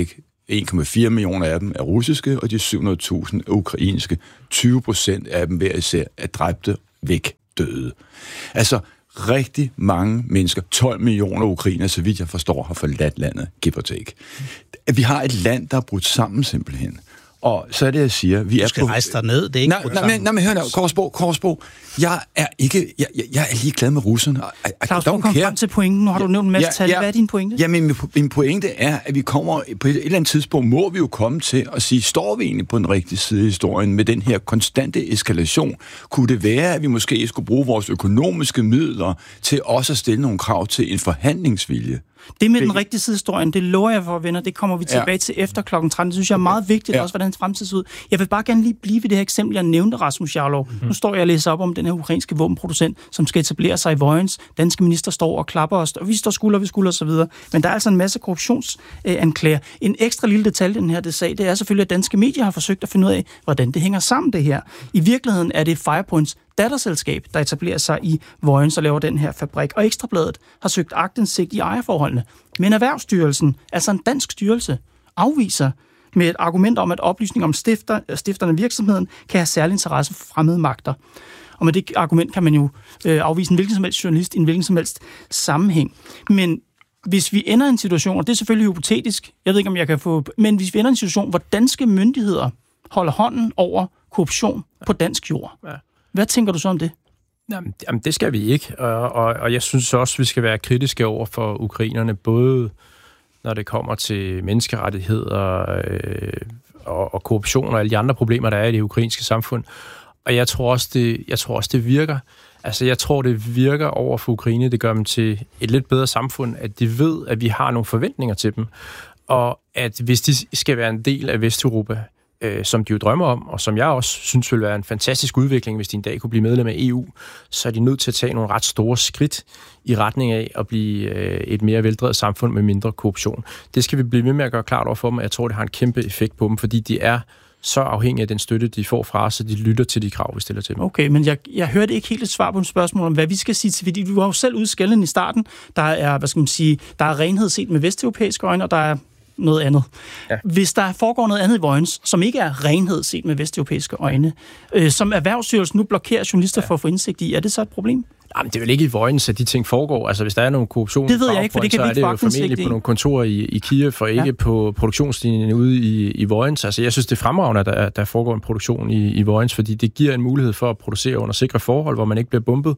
en komma fire millioner af dem er russiske, og de syv hundrede tusind er ukrainske. tyve procent af dem hver især er dræbte, væk, døde. Altså, rigtig mange mennesker, tolv millioner ukrainere, så vidt jeg forstår, har forladt landet, give or take. Vi har et land, der er brudt sammen simpelthen. Og så er det, jeg siger, vi du er skal på... rejse dig ned, det er ikke nej, nej, men, nej, men hør nu, Korsbo, Korsbo, jeg er ikke... Jeg, jeg, jeg er lige glad med russerne. I, I Claus, du kom frem til pointen. Nu har du nævnt en masse ja, tal. ja, Hvad er din pointe? Jamen, min, min pointe er, at vi kommer... På et eller andet tidspunkt må vi jo komme til at sige, står vi egentlig på den rigtige side af historien med den her konstante eskalation? Kunne det være, at vi måske skulle bruge vores økonomiske midler til også at stille nogle krav til en forhandlingsvilje? Det med den rigtige side af historien, det lover jeg for, venner, det kommer vi tilbage ja. til efter klokken tretten. Det synes jeg er meget vigtigt, ja. også hvordan det fremtids ud. Jeg vil bare gerne lige blive ved det her eksempel, jeg nævnte, Rasmus Jarlov. Mm-hmm. Nu står jeg og læser op om den her ukrainske våbenproducent, som skal etablere sig i Vojens. Danske minister står og klapper os, og vi står skulder ved skulder osv. Men der er altså en masse korruptionsanklager. En ekstra lille detalje i den her det sag, det er selvfølgelig, at danske medier har forsøgt at finde ud af, hvordan det hænger sammen det her. I virkeligheden er det Firepoints datterselskab, der etablerer sig i Vojens og laver den her fabrik. Og Ekstrabladet har søgt aktindsigt i ejerforholdene. Men Erhvervsstyrelsen, altså en dansk styrelse, afviser med et argument om, at oplysning om stifter, stifterne af virksomheden kan have særlig interesse for fremmede magter. Og med det argument kan man jo øh, afvise en hvilken som helst journalist i en hvilken som helst sammenhæng. Men hvis vi ender i en situation, og det er selvfølgelig hypotetisk, jeg ved ikke, om jeg kan få... Men hvis vi ender i en situation, hvor danske myndigheder holder hånden over korruption på dansk jord, ja. Hvad tænker du så om det? Jamen, jamen det skal vi ikke, og, og, og jeg synes også, vi skal være kritiske over for ukrainerne, både når det kommer til menneskerettigheder øh, og, og korruption og alle de andre problemer, der er i det ukrainske samfund. Og jeg tror også, det, jeg tror også, det virker. Altså, jeg tror, det virker over for Ukraine. Det gør dem til et lidt bedre samfund, at de ved, at vi har nogle forventninger til dem, og at hvis de skal være en del af Vesteuropa, som de jo drømmer om, og som jeg også synes vil være en fantastisk udvikling, hvis de en dag kunne blive medlem af E U, så er de nødt til at tage nogle ret store skridt i retning af at blive et mere veldrevet samfund med mindre korruption. Det skal vi blive ved med at gøre klart over for dem, og jeg tror, det har en kæmpe effekt på dem, fordi de er så afhængige af den støtte, de får fra os, så de lytter til de krav, vi stiller til dem. Okay, men jeg, jeg hørte ikke helt et svar på et spørgsmål om, hvad vi skal sige til, fordi du var jo selv ude skælden i starten. Der er, hvad skal man sige, der er renhed set med vesteuropæiske øjne, og der er noget andet. Ja. Hvis der foregår noget andet i Vojens, som ikke er renhed set med vesteuropæiske øjne, øh, som Erhvervsstyrelsen nu blokerer journalister ja. for at få indsigt i, er det så et problem? Jamen, det er vel ikke i Vojens, at de ting foregår. Altså, hvis der er nogle korruption, det ved jeg ikke, for det kan så vi er det jo formentlig på nogle kontorer i, i Kiev, og ikke ja. på produktionslinjen ude i, i Vojens. Altså, jeg synes, det er fremragende, at der, der foregår en produktion i, i Vojens, fordi det giver en mulighed for at producere under sikre forhold, hvor man ikke bliver bombet.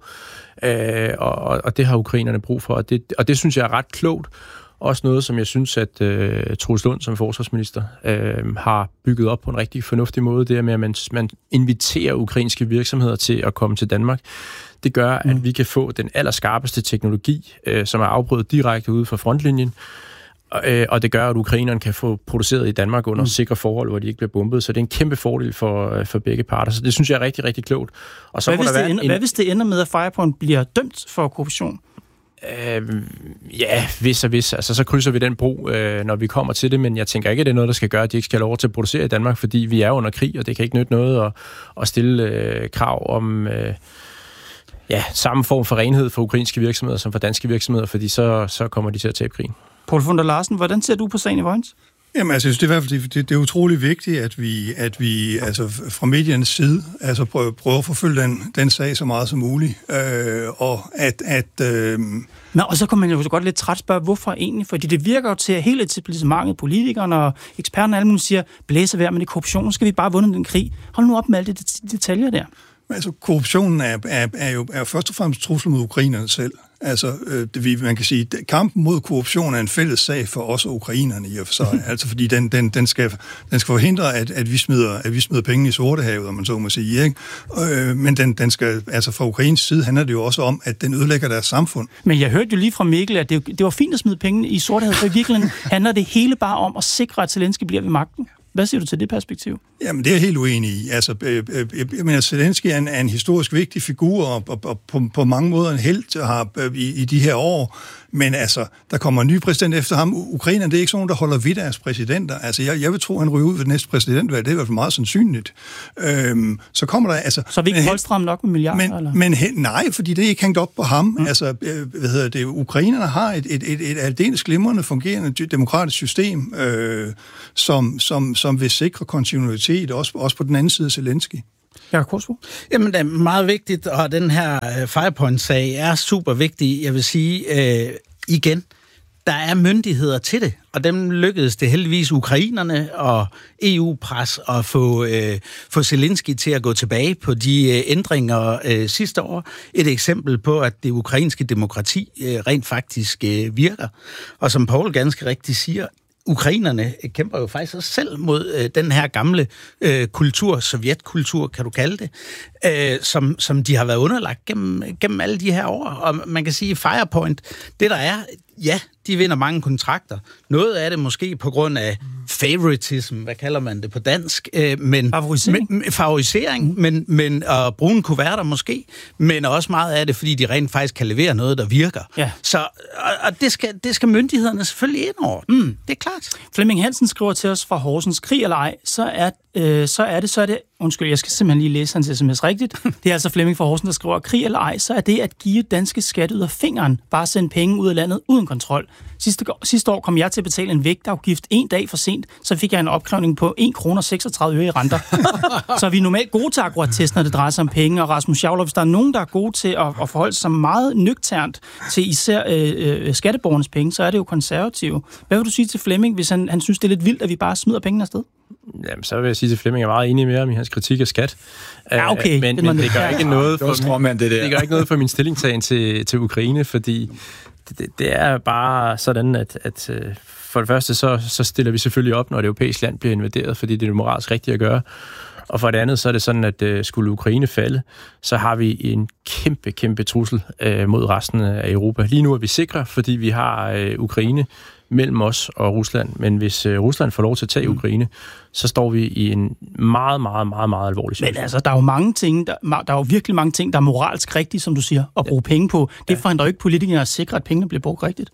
Øh, og, og det har ukrainerne brug for, og det, og det synes jeg er ret klogt. Også noget, som jeg synes, at øh, Troels Lund som forsvarsminister øh, har bygget op på en rigtig fornuftig måde. Det er med, at man, man inviterer ukrainske virksomheder til at komme til Danmark. Det gør, mm. at vi kan få den allerskarpeste teknologi, øh, som er afprøvet direkte ude fra frontlinjen. Og, øh, og det gør, at ukrainerne kan få produceret i Danmark under mm. sikre forhold, hvor de ikke bliver bombet. Så det er en kæmpe fordel for, for begge parter. Så det synes jeg er rigtig, rigtig klogt. Og så hvad, må hvis der det ender, en... hvad hvis det ender med, at Firepoint bliver dømt for korruption? Øh, ja, hvis og hvis. Altså, så krydser vi den bro, øh, når vi kommer til det, men jeg tænker ikke, at det er noget, der skal gøre, at de ikke skal have lov til at producere i Danmark, fordi vi er under krig, og det kan ikke nytte noget at, at stille øh, krav om øh, ja, samme form for renhed for ukrainske virksomheder som for danske virksomheder, fordi så, så kommer de til at tabe krigen. Poul Funder Larsen, hvordan ser du på sagen i Vojens? Jamen, altså, det er i hvert fald det, det er utrolig vigtigt, at vi, at vi altså, fra mediernes side altså, prøver, prøver at forfølge den, den sag så meget som muligt. Øh, og at... at øh... Men, og så kan man jo godt lidt træt spørge, hvorfor egentlig? Fordi det virker jo til, at hele etablissementet, politikerne og eksperterne alle mulige siger, blæse vejr med det korruption, skal vi bare vunde den krig. Hold nu op med alle de detaljer der. Altså, korruptionen er, er, er jo er først og fremmest trussel mod ukrainerne selv. Altså, øh, det, man kan sige, at kampen mod korruption er en fælles sag for os og ukrainerne i og for sig. Altså, fordi den, den, den, skal, den skal forhindre, at, at, vi smider, at vi smider penge i Sortehavet, om man så må sige. Ikke? Øh, men den, den skal, altså fra Ukraines side handler det jo også om, at den ødelægger deres samfund. Men jeg hørte jo lige fra Mikkel, at det, det var fint at smide penge i Sortehavet, for i virkeligheden handler det hele bare om at sikre, at Zelensky bliver ved magten. Hvad siger du til det perspektiv? Jamen, det er jeg helt uenig i. Altså, øh, øh, jeg mener, Zelensky er en, er en historisk vigtig figur, og, og, og på, på mange måder en helt har øh, i, i de her år. Men altså, der kommer en ny præsident efter ham. Ukraine, det er ikke sådan nogen, der holder ved deres præsidenter. Altså, jeg, jeg vil tro, han ryger ud ved det næste præsidentvalg. Det er i hvert fald meget sandsynligt. Øhm, så kommer der, altså... Så er vi ikke holdstramme nok med milliarder, men, eller? Men nej, fordi det er ikke hængt op på ham. Mm. Altså, øh, hvad hedder det, ukrainerne har et, et, et, et aldeles glimrende fungerende demokratisk system, øh, som, som, som vil sikre kontinuitet, også, også på den anden side af Zelensky. Ja, Korsbo? Jamen, det er meget vigtigt, og den her Firepoint-sag er super vigtig. Jeg vil sige øh, igen, der er myndigheder til det, og dem lykkedes det heldigvis ukrainerne og E U-pres at få, øh, få Zelensky til at gå tilbage på de øh, ændringer øh, sidste år. Et eksempel på, at det ukrainske demokrati øh, rent faktisk øh, virker. Og som Poul ganske rigtigt siger, ukrainerne kæmper jo faktisk også selv mod øh, den her gamle øh, kultur, sovjetkultur, kan du kalde det, øh, som, som de har været underlagt gennem, gennem alle de her år. Og man kan sige, Firepoint, det der er, ja, de vinder mange kontrakter. Noget af det måske på grund af favoritism, hvad kalder man det på dansk? Øh, men, favorisering. Men, favorisering, mm. men, men og brune kuverter måske, men også meget af det, fordi de rent faktisk kan levere noget, der virker. Ja. Så, og, og det, skal, det skal myndighederne selvfølgelig ind over. Mm, det er klart. Flemming Hansen skriver til os fra Horsens, krig eller ej, så er, øh, så er det, så er det, undskyld, jeg skal simpelthen lige læse hans sms rigtigt. Det er altså Flemming fra Horsens, der skriver, krig eller ej, så er det at give danske skatteyder fingeren, bare sende penge ud af landet uden kontrol. Sidste, sidste år kom jeg til at betale en vægtafgift en dag for sent, så fik jeg en opkrævning på en krone og seksogtredive øre i renter. Så er vi normalt gode til akkurat test, når det drejer sig om penge, og Rasmus Schauler, hvis der er nogen, der er gode til at, at forholde sig meget nøgternt til især øh, øh, skatteborgernes penge, så er det jo konservative. Hvad vil du sige til Flemming, hvis han, han synes, det er lidt vildt, at vi bare smider pengene afsted? Jamen, så vil jeg sige til Flemming, jeg er meget enig med ham i hans kritik af skat. Ja, okay. Men, men det gør ikke noget for min, det, det gør ikke noget for min stillingtagen til, til Ukraine, fordi det, det er bare sådan, at, at for det første, så, så stiller vi selvfølgelig op, når det europæiske land bliver invaderet, fordi det er det moralsk rigtigt at gøre. Og for det andet, så er det sådan, at skulle Ukraine falde, så har vi en kæmpe, kæmpe trussel øh, mod resten af Europa. Lige nu er vi sikre, fordi vi har øh, Ukraine mellem os og Rusland. Men hvis øh, Rusland får lov til at tage mm. Ukraine, så står vi i en meget, meget, meget, meget alvorlig situation. Men altså, der er jo mange ting, der, der er jo virkelig mange ting, der er moralsk rigtige, som du siger, at bruge ja. penge på. Det ja. forhindrer jo ikke politikere at sikre, at pengene bliver brugt rigtigt.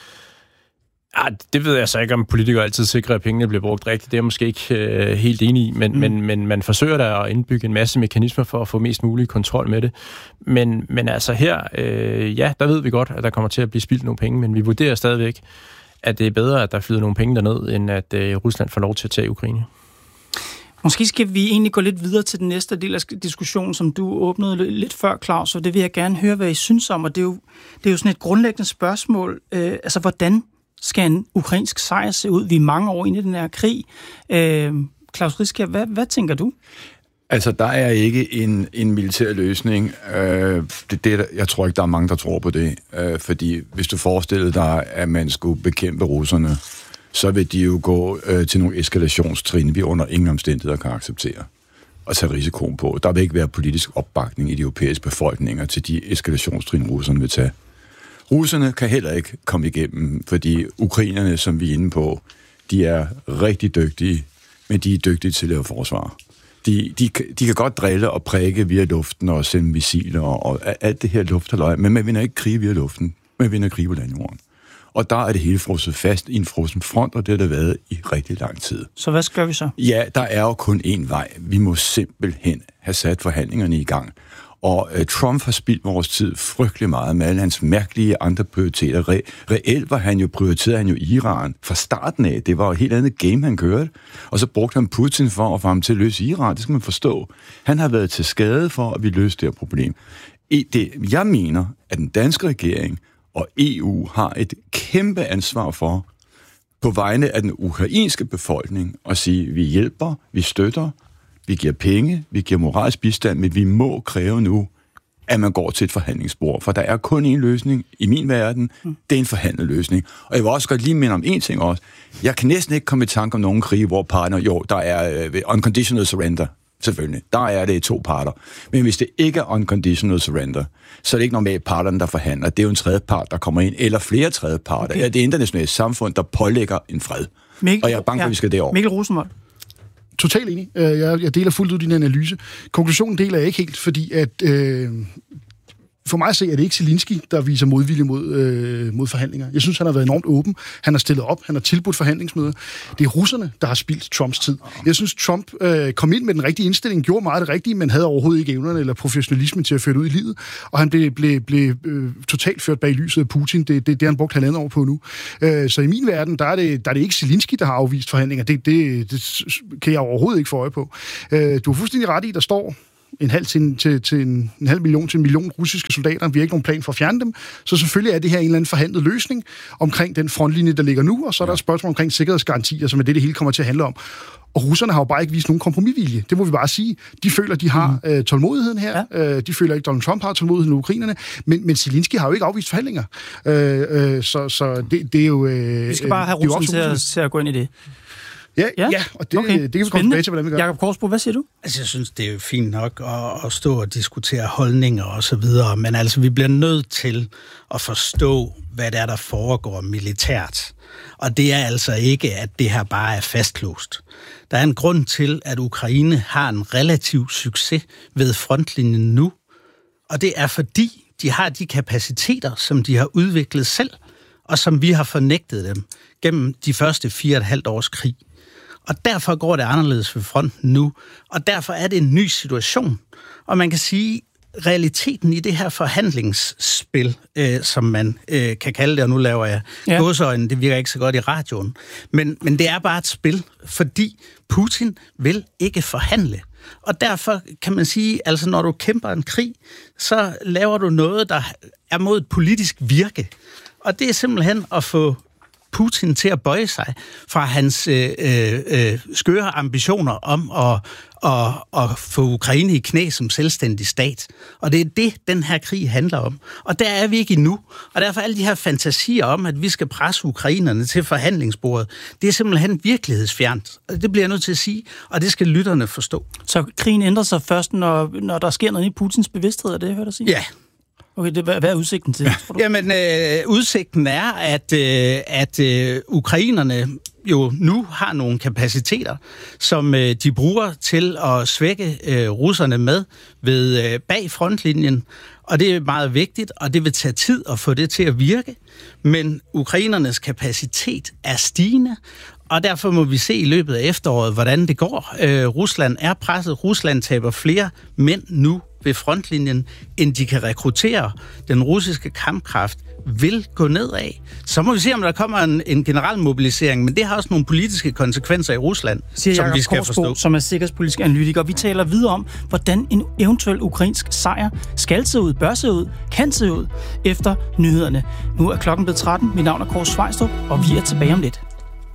Ja, det ved jeg så ikke, om politikere altid sikrer, at pengene bliver brugt rigtigt. Det er jeg måske ikke øh, helt enig i, men, mm. men, men man forsøger da at indbygge en masse mekanismer for at få mest mulig kontrol med det. Men, men altså her, øh, ja, der ved vi godt, at der kommer til at blive spildt nogle penge, men vi vurderer stadigvæk, at det er bedre, at der flyder nogle penge derned, end at øh, Rusland får lov til at tage Ukraine. Måske skal vi egentlig gå lidt videre til den næste del af diskussionen, som du åbnede lidt før, Claus, og det vil jeg gerne høre, hvad I synes om, og det er jo, det er jo sådan et grundlæggende spørgsmål. Øh, altså, hvordan skal en ukrainsk sejr se ud? Vi er mange år inde i den her krig. Øh, Claus Riskær, hvad, hvad tænker du? Altså, der er ikke en, en militær løsning. Øh, det, det, jeg tror ikke, der er mange, der tror på det. Øh, fordi hvis du forestillede dig, at man skulle bekæmpe russerne, så vil de jo gå øh, til nogle eskalationstrin, vi under ingen omstændigheder kan acceptere og tage risikoen på. Der vil ikke være politisk opbakning i de europæiske befolkninger til de eskalationstrin, russerne vil tage. Russerne kan heller ikke komme igennem, fordi ukrainerne, som vi er inde på, de er rigtig dygtige, men de er dygtige til at lave forsvar. De, de, de kan godt drille og prikke via luften og sende missiler og, og alt det her lufthaløj, men man vinder ikke krig via luften, man vinder krig på landjorden. Og der er det hele frosset fast i en frossen front, og det har det været i rigtig lang tid. Så hvad skal vi så? Ja, der er jo kun én vej. Vi må simpelthen have sat forhandlingerne i gang. Og uh, Trump har spildt vores tid frygtelig meget med alle hans mærkelige andre prioriteter. Re- reelt var han jo prioriteret han jo Iran fra starten af. Det var jo et helt andet game, han kørte. Og så brugte han Putin for at få ham til at løse Iran. Det skal man forstå. Han har været til skade for, at vi løste det her problem. I det, jeg mener, at den danske regering og E U har et kæmpe ansvar for, på vegne af den ukrainske befolkning, at sige, at vi hjælper, vi støtter, vi giver penge, vi giver moralsk bistand, men vi må kræve nu, at man går til et forhandlingsbord. For der er kun én løsning i min verden, det er en forhandlet løsning. Og jeg vil også godt lige minde om én ting også. Jeg kan næsten ikke komme i tanke om nogen krig, hvor partner, jo, der er uh, unconditional surrender, selvfølgelig. Der er det to parter. Men hvis det ikke er unconditional surrender, så er det ikke normalt parterne, der forhandler. Det er jo en tredje part, der kommer ind, eller flere tredje parter. Okay. Det er det internationale samfund, der pålægger en fred. Mikkel, og jeg er bange for, ja. at vi skal derover. Mikkel Rosenvold. totalt enig. Jeg, jeg deler fuldt ud din analyse. Konklusionen deler jeg ikke helt, fordi at... Øh, For mig at se, er det ikke Zelensky, der viser modvilje mod, øh, mod forhandlinger. Jeg synes, han har været enormt åben. Han har stillet op. Han har tilbudt forhandlingsmøder. Det er russerne, der har spildt Trumps tid. Jeg synes, Trump øh, kom ind med den rigtige indstilling, gjorde meget det rigtige, men havde overhovedet ikke evnerne eller professionalismen til at føre det ud i livet. Og han blev, blev, blev øh, totalt ført bag lyset af Putin. Det, det, det har han brugt halvandet år på nu. Øh, så i min verden, der er, det, der er det ikke Zelensky, der har afvist forhandlinger. Det, det, det kan jeg overhovedet ikke få øje på. Øh, du har fuldstændig ret i, der står... en halv til, til, til en, en halv million til en million russiske soldater. Vi har ikke nogen plan for at fjerne dem. Så selvfølgelig er det her en eller anden forhandlet løsning omkring den frontlinje, der ligger nu, og så er der et spørgsmål omkring sikkerhedsgarantier, som er det, det hele kommer til at handle om. Og russerne har jo bare ikke vist nogen kompromisvilje. Det må vi bare sige. De føler, de har mm. øh, tålmodigheden her. Ja. Øh, de føler ikke, Donald Trump har tålmodigheden med ukrainerne. Men, men Zelensky har jo ikke afvist forhandlinger. Øh, øh, så så det, det er jo... Øh, vi skal bare have Rusland til at, til at gå ind i det. Ja, ja, ja, og det, okay. det kan vi komme tilbage til, hvordan vi gør. Jakob Korsbo, hvad siger du? Altså, jeg synes, det er jo fint nok at, at stå og diskutere holdninger og så videre, men altså, vi bliver nødt til at forstå, hvad det er, der foregår militært. Og det er altså ikke, at det her bare er fastlåst. Der er en grund til, at Ukraine har en relativ succes ved frontlinjen nu, og det er fordi, de har de kapaciteter, som de har udviklet selv, og som vi har fornægtet dem gennem de første fire og et halvt års krig. Og derfor går det anderledes ved fronten nu, og derfor er det en ny situation. Og man kan sige, realiteten i det her forhandlingsspil, øh, som man øh, kan kalde det, og nu laver jeg ja. gåseøjne, det virker ikke så godt i radioen, men, men det er bare et spil, fordi Putin vil ikke forhandle. Og derfor kan man sige, altså når du kæmper en krig, så laver du noget, der er mod et politisk virke. Og det er simpelthen at få Putin til at bøje sig fra hans øh, øh, skøre ambitioner om at, at, at få Ukraine i knæ som selvstændig stat. Og det er det, den her krig handler om. Og der er vi ikke endnu. Og derfor alle de her fantasier om, at vi skal presse ukrainerne til forhandlingsbordet, det er simpelthen virkelighedsfjernt. Og det bliver jeg nødt til at sige, og det skal lytterne forstå. Så krigen ændrer sig først, når, når der sker noget i Putins bevidsthed, er det, jeg hørte dig sige? Ja. Okay, det, hvad er udsigten til, tror du? Jamen, øh, udsigten er, at, øh, at øh, ukrainerne jo nu har nogle kapaciteter, som øh, de bruger til at svække øh, russerne med ved øh, bag frontlinjen. Og det er meget vigtigt, og det vil tage tid at få det til at virke. Men ukrainernes kapacitet er stigende, og derfor må vi se i løbet af efteråret, hvordan det går. Øh, Rusland er presset. Rusland taber flere mænd nu ved frontlinjen, end de kan rekruttere. Den russiske kampkraft vil gå nedad. Så må vi se, om der kommer en, en generel mobilisering, men det har også nogle politiske konsekvenser i Rusland, siger som Jacob vi skal Korsbo, forstå. Som er sikkerhedspolitisk analytiker. Vi taler videre om, hvordan en eventuel ukrainsk sejr skal se ud, bør se ud, kan se ud efter nyhederne. Nu er klokken blevet tretten. Mit navn er Kåre Svejstrup, og vi er tilbage om lidt.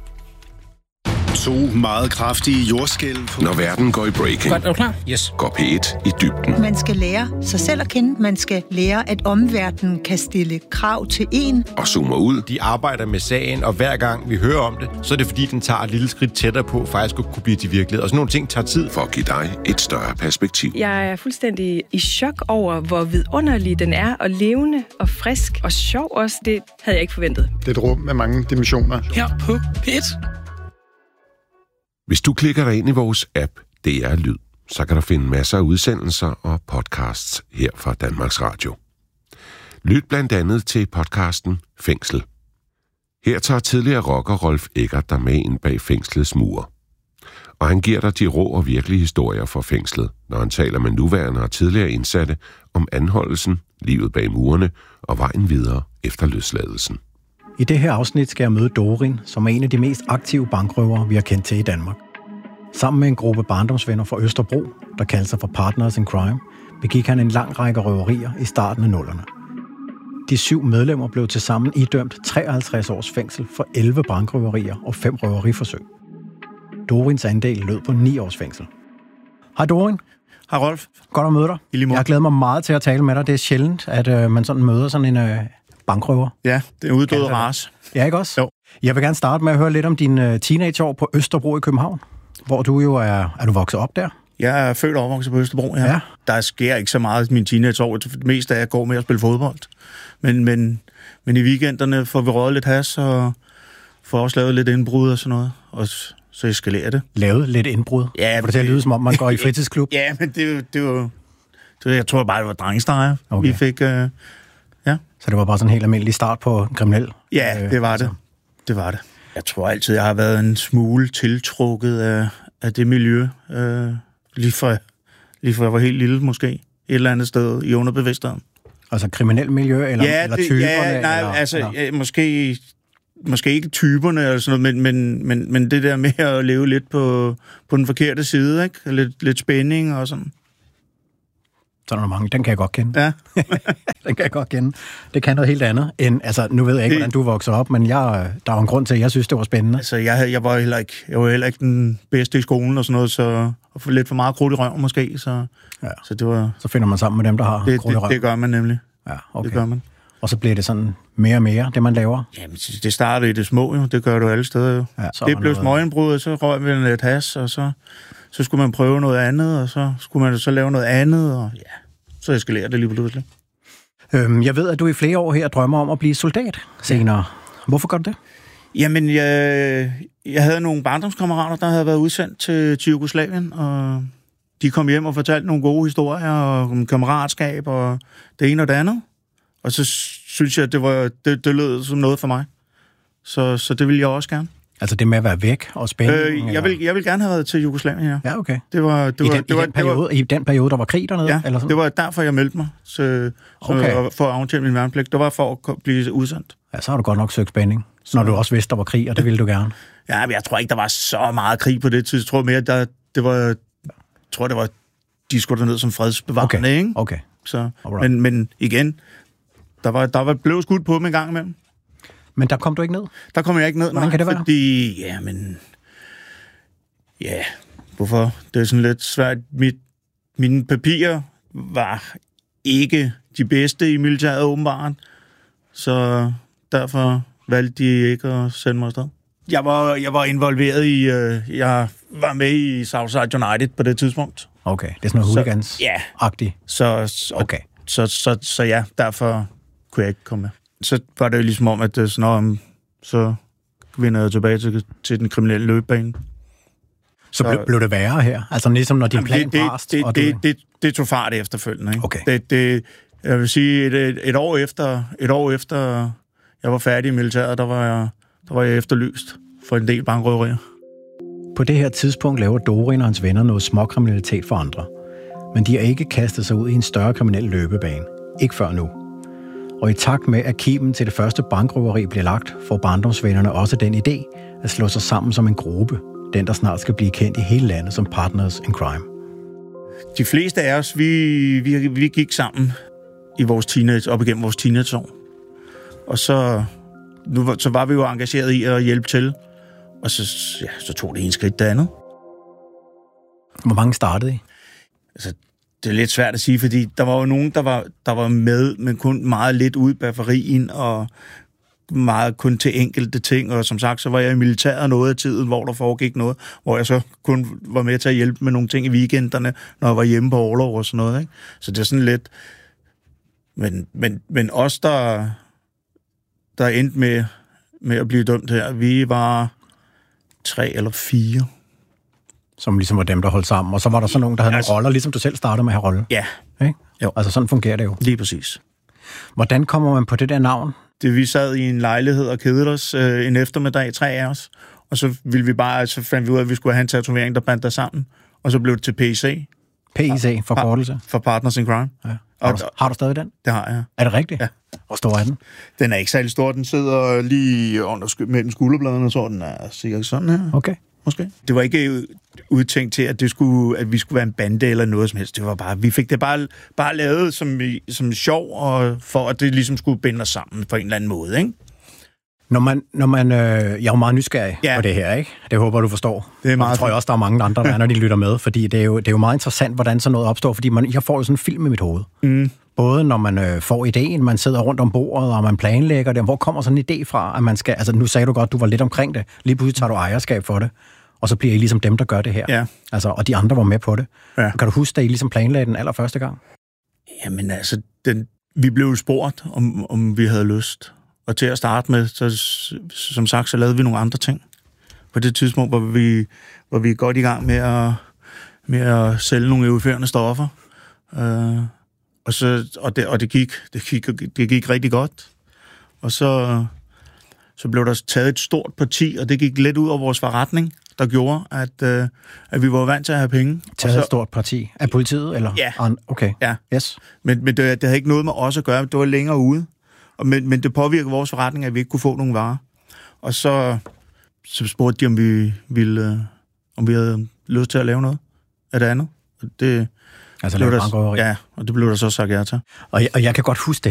To meget kraftige jordskælv. Når verden går i breaking, Godt, er du klar? Yes. går P et i dybden. Man skal lære sig selv at kende. Man skal lære, at omverdenen kan stille krav til en. Og zoomer ud. De arbejder med sagen, og hver gang vi hører om det, så er det fordi, den tager et lille skridt tættere på, faktisk at kunne blive til virkelighed. Og sådan nogle ting tager tid. For at give dig et større perspektiv. Jeg er fuldstændig i chok over, hvor vidunderlig den er, og levende og frisk og sjov også. Det havde jeg ikke forventet. Det er et rum med mange dimensioner. Her på P et. Hvis du klikker dig ind i vores app, D R Lyd, så kan du finde masser af udsendelser og podcasts her fra Danmarks Radio. Lyt blandt andet til podcasten Fængsel. Her tager tidligere rocker Rolf Eggert dig med ind bag fængslets mure. Og han giver dig de rå og virkelige historier fra fængslet, når han taler med nuværende og tidligere indsatte om anholdelsen, livet bag murene og vejen videre efter løsladelsen. I det her afsnit skal jeg møde Dorin, som er en af de mest aktive bankrøvere, vi har kendt til i Danmark. Sammen med en gruppe barndomsvenner fra Østerbro, der kalder sig for Partners in Crime, begik han en lang række røverier i starten af nullerne. De syv medlemmer blev tilsammen idømt treoghalvtreds års fængsel for elleve bankrøverier og fem røveriforsøg. Dorins andel lød på ni års fængsel. Hej Dorin. Hej Rolf. Godt at møde dig. Jeg har glædet mig meget til at tale med dig. Det er sjældent, at øh, man sådan møder sådan en øh, bankrøver. Ja, det er uddøde race. Ja, ikke også? Jo. Jeg vil gerne starte med at høre lidt om dine teenageår på Østerbro i København, hvor du jo er... Er du vokset op der? Jeg er født og opvokset på Østerbro, ja. ja. Der sker ikke så meget i mine teenageår. Det meste af jeg går med at spille fodbold. Men, men, men i weekenderne får vi røget lidt has, og får også lavet lidt indbrud og sådan noget. Og så eskalerer det. Lavet lidt indbrud? Ja, for det til at lyde, som om man går i fritidsklub? Ja, men det, det var... Det, jeg tror bare, det var drengestreger, okay. vi fik... Øh, ja. Så det var bare sådan en helt almindelig start på en kriminel? Ja, det var det. Altså. Det var det. Jeg tror altid, jeg har været en smule tiltrukket af, af det miljø. Øh, lige, fra, lige fra jeg var helt lille, måske. Et eller andet sted i underbevidstheden. Altså kriminel miljø, eller, ja, eller det, typerne? Ja, nej, eller, altså eller? Ja, måske, måske ikke typerne, eller sådan noget, men, men, men, men det der med at leve lidt på, på den forkerte side, ikke? Lidt, lidt spænding og sådan. Sådan er mange. Den kan jeg godt kende. Ja. Den kan jeg godt kende. Det kan noget helt andet end... Altså, nu ved jeg ikke, hvordan du voksede op, men jeg, der var en grund til, at jeg synes, det var spændende. Altså, jeg, jeg, var, heller ikke, jeg var heller ikke den bedste i skolen og sådan noget, så og lidt for meget krudt i røven måske, så, ja. så det var... Så finder man sammen med dem, der har det, krudt i røven. Det, det gør man nemlig. Ja, okay. Det gør man. Og så bliver det sådan mere og mere, det man laver? Jamen, det startede i det små, jo. Det gør du alle steder, jo. Ja, det blev noget... småindbrud, og så røg vi lidt has, og så, så skulle man prøve noget andet, og så skulle man så lave noget andet, og ja... Så eskalerer det lige pludselig. Øhm, jeg ved, at du i flere år her drømmer om at blive soldat senere. Ja. Hvorfor gør du det? Jamen, jeg, jeg havde nogle barndomskammerater, der havde været udsendt til, til Jugoslavien, og de kom hjem og fortalte nogle gode historier om kammeratskab og det ene og det andet. Og så synes jeg, at det, var, det, det lød som noget for mig. Så, så det ville jeg også gerne. Altså det med at være væk og spænding? Øh, jeg, vil, jeg vil gerne have været til Jugoslavien, ja. Ja, okay. Det var, det I, var, den, det var, i, den periode, det var, I den periode, der var krig dernede? Ja, eller sådan? Det var derfor, jeg meldte mig så, okay. så, for at aftjene min værnepligt. Det var for at blive udsendt. Ja, så har du godt nok søgt spænding, så. Når du også vidste, der var krig, og det ville du gerne. Ja, men jeg tror ikke, der var så meget krig på det tid. Jeg tror mere, der, det var, jeg tror, det var, de skulle derned som fredsbevarende, okay. ikke? Okay. Så, men, men igen, der var, der var blevet skudt på dem en gang imellem. Men der kom du ikke ned? Der kom jeg ikke ned, Hvordan nej, kan det være? Fordi, ja, men... Ja, hvorfor? Det er sådan lidt svært. Mit, mine papirer var ikke de bedste i militæret, åbenbart. Så derfor valgte de ikke at sende mig afsted. Jeg var, jeg var involveret i... Øh, jeg var med i Southside United på det tidspunkt. Okay, det er sådan noget hooligans-agtigt. Så, så, okay. så, så, så, så ja, derfor kunne jeg ikke komme med. Så var det jo ligesom om, at det sådan, så vender jeg tilbage til, til den kriminelle løbebane. Så blev, blev det værre her? Altså ligesom når din plan det, det, brast? Det, og det, du... det, det, det tog fart efterfølgende. Ikke? Okay. Det, det, jeg vil sige, et, et, et, år efter, et år efter jeg var færdig i militæret, der var jeg, der var jeg efterlyst for en del bankrøverier. På det her tidspunkt laver Dorin og hans venner noget småkriminalitet for andre. Men de har ikke kastet sig ud i en større kriminel løbebane. Ikke før nu. Og i takt med, at kimen til det første bankrøveri bliver lagt, får barndomsvennerne også den idé at slå sig sammen som en gruppe. Den, der snart skal blive kendt i hele landet som Partners in Crime. De fleste af os, vi, vi, vi gik sammen i vores teenage, op igennem vores teenageår. Og så, nu, så var vi jo engageret i at hjælpe til. Og så, ja, så tog det en skridt det andet. Hvor mange startede I? Altså, det er lidt svært at sige, fordi der var jo nogen, der var, der var med, men kun meget lidt ude i periferien, og meget kun til enkelte ting. Og som sagt, så var jeg i militæret noget af tiden, hvor der foregik noget, hvor jeg så kun var med til at hjælpe med nogle ting i weekenderne, når jeg var hjemme på orlov og sådan noget. Ikke? Så det er sådan lidt... Men, men, men os, der, der endte med, med at blive dømt her, vi var tre eller fire. Som ligesom var dem, der holdt sammen. Og så var der så nogen, der havde altså, nogle roller, ligesom du selv startede med at have rolle. Ja. Okay? Jo. Altså sådan fungerer det jo. Lige præcis. Hvordan kommer man på det der navn? Det, vi sad i en lejlighed og kedede os øh, en eftermiddag, tre af os. Og så ville vi bare, så fandt vi ud af, at vi skulle have en tatovering, der bandt der sammen. Og så blev det til P I C. P I C, forkortelse? For Partners in Crime. Ja. Har, du, har du stadig den? Det har jeg. Er det rigtigt? Ja. Hvor stor er den? Den er ikke særlig stor. Den sidder lige under mellem skulderbladene, så den er sikkert sådan her. Okay. Måske. Det var ikke udtænkt til, at, det skulle, at vi skulle være en bande eller noget som helst. Det var bare, vi fik det bare, bare lavet som, som sjov, og for at det ligesom skulle binde os sammen på en eller anden måde, ikke? Når man, når man, øh, jeg er jo meget nysgerrig ja. på det her, ikke? Det håber du forstår. Det er meget. Og det tror jeg også, der er mange andre, der er, når de lytter med, fordi det er, jo, det er jo meget interessant, hvordan sådan noget opstår, fordi man, jeg får jo sådan en film i mit hoved. Mm. Både når man øh, får ideen, man sidder rundt om bordet, og man planlægger det, hvor kommer sådan en idé fra, at man skal, altså nu sagde du godt, du var lidt omkring det, lige pludselig tager du ejerskab for det, og så bliver I ligesom dem, der gør det her. Ja. Altså, og de andre var med på det. Ja. Kan du huske, da I ligesom planlagde den allerførste gang? Jamen altså, den, vi blev spurgt, om, om vi havde lyst. Og til at starte med, så som sagt, så lavede vi nogle andre ting. på det tidspunkt, hvor vi, hvor vi er godt i gang med at, med at sælge nogle euforiserende stoffer. Øh, og, så, og, det, og det, gik, det, gik, det gik rigtig godt. Og så, så blev der taget et stort parti, og det gik lidt ud over vores forretning, der gjorde, at, øh, at vi var vant til at have penge. Taget så, et stort parti af politiet? Eller? Ja. Okay, ja. Yes. Men, men det, det havde ikke noget med os at gøre, det var længere ude. Og, men, men det påvirkede vores forretning, at vi ikke kunne få nogen varer. Og så, så spurgte de, om vi, ville, om vi havde lyst til at lave noget af det andet. Og det, altså lave bankrøveri? Ja, og det blev der så sagt ja til. Og jeg, og jeg kan godt huske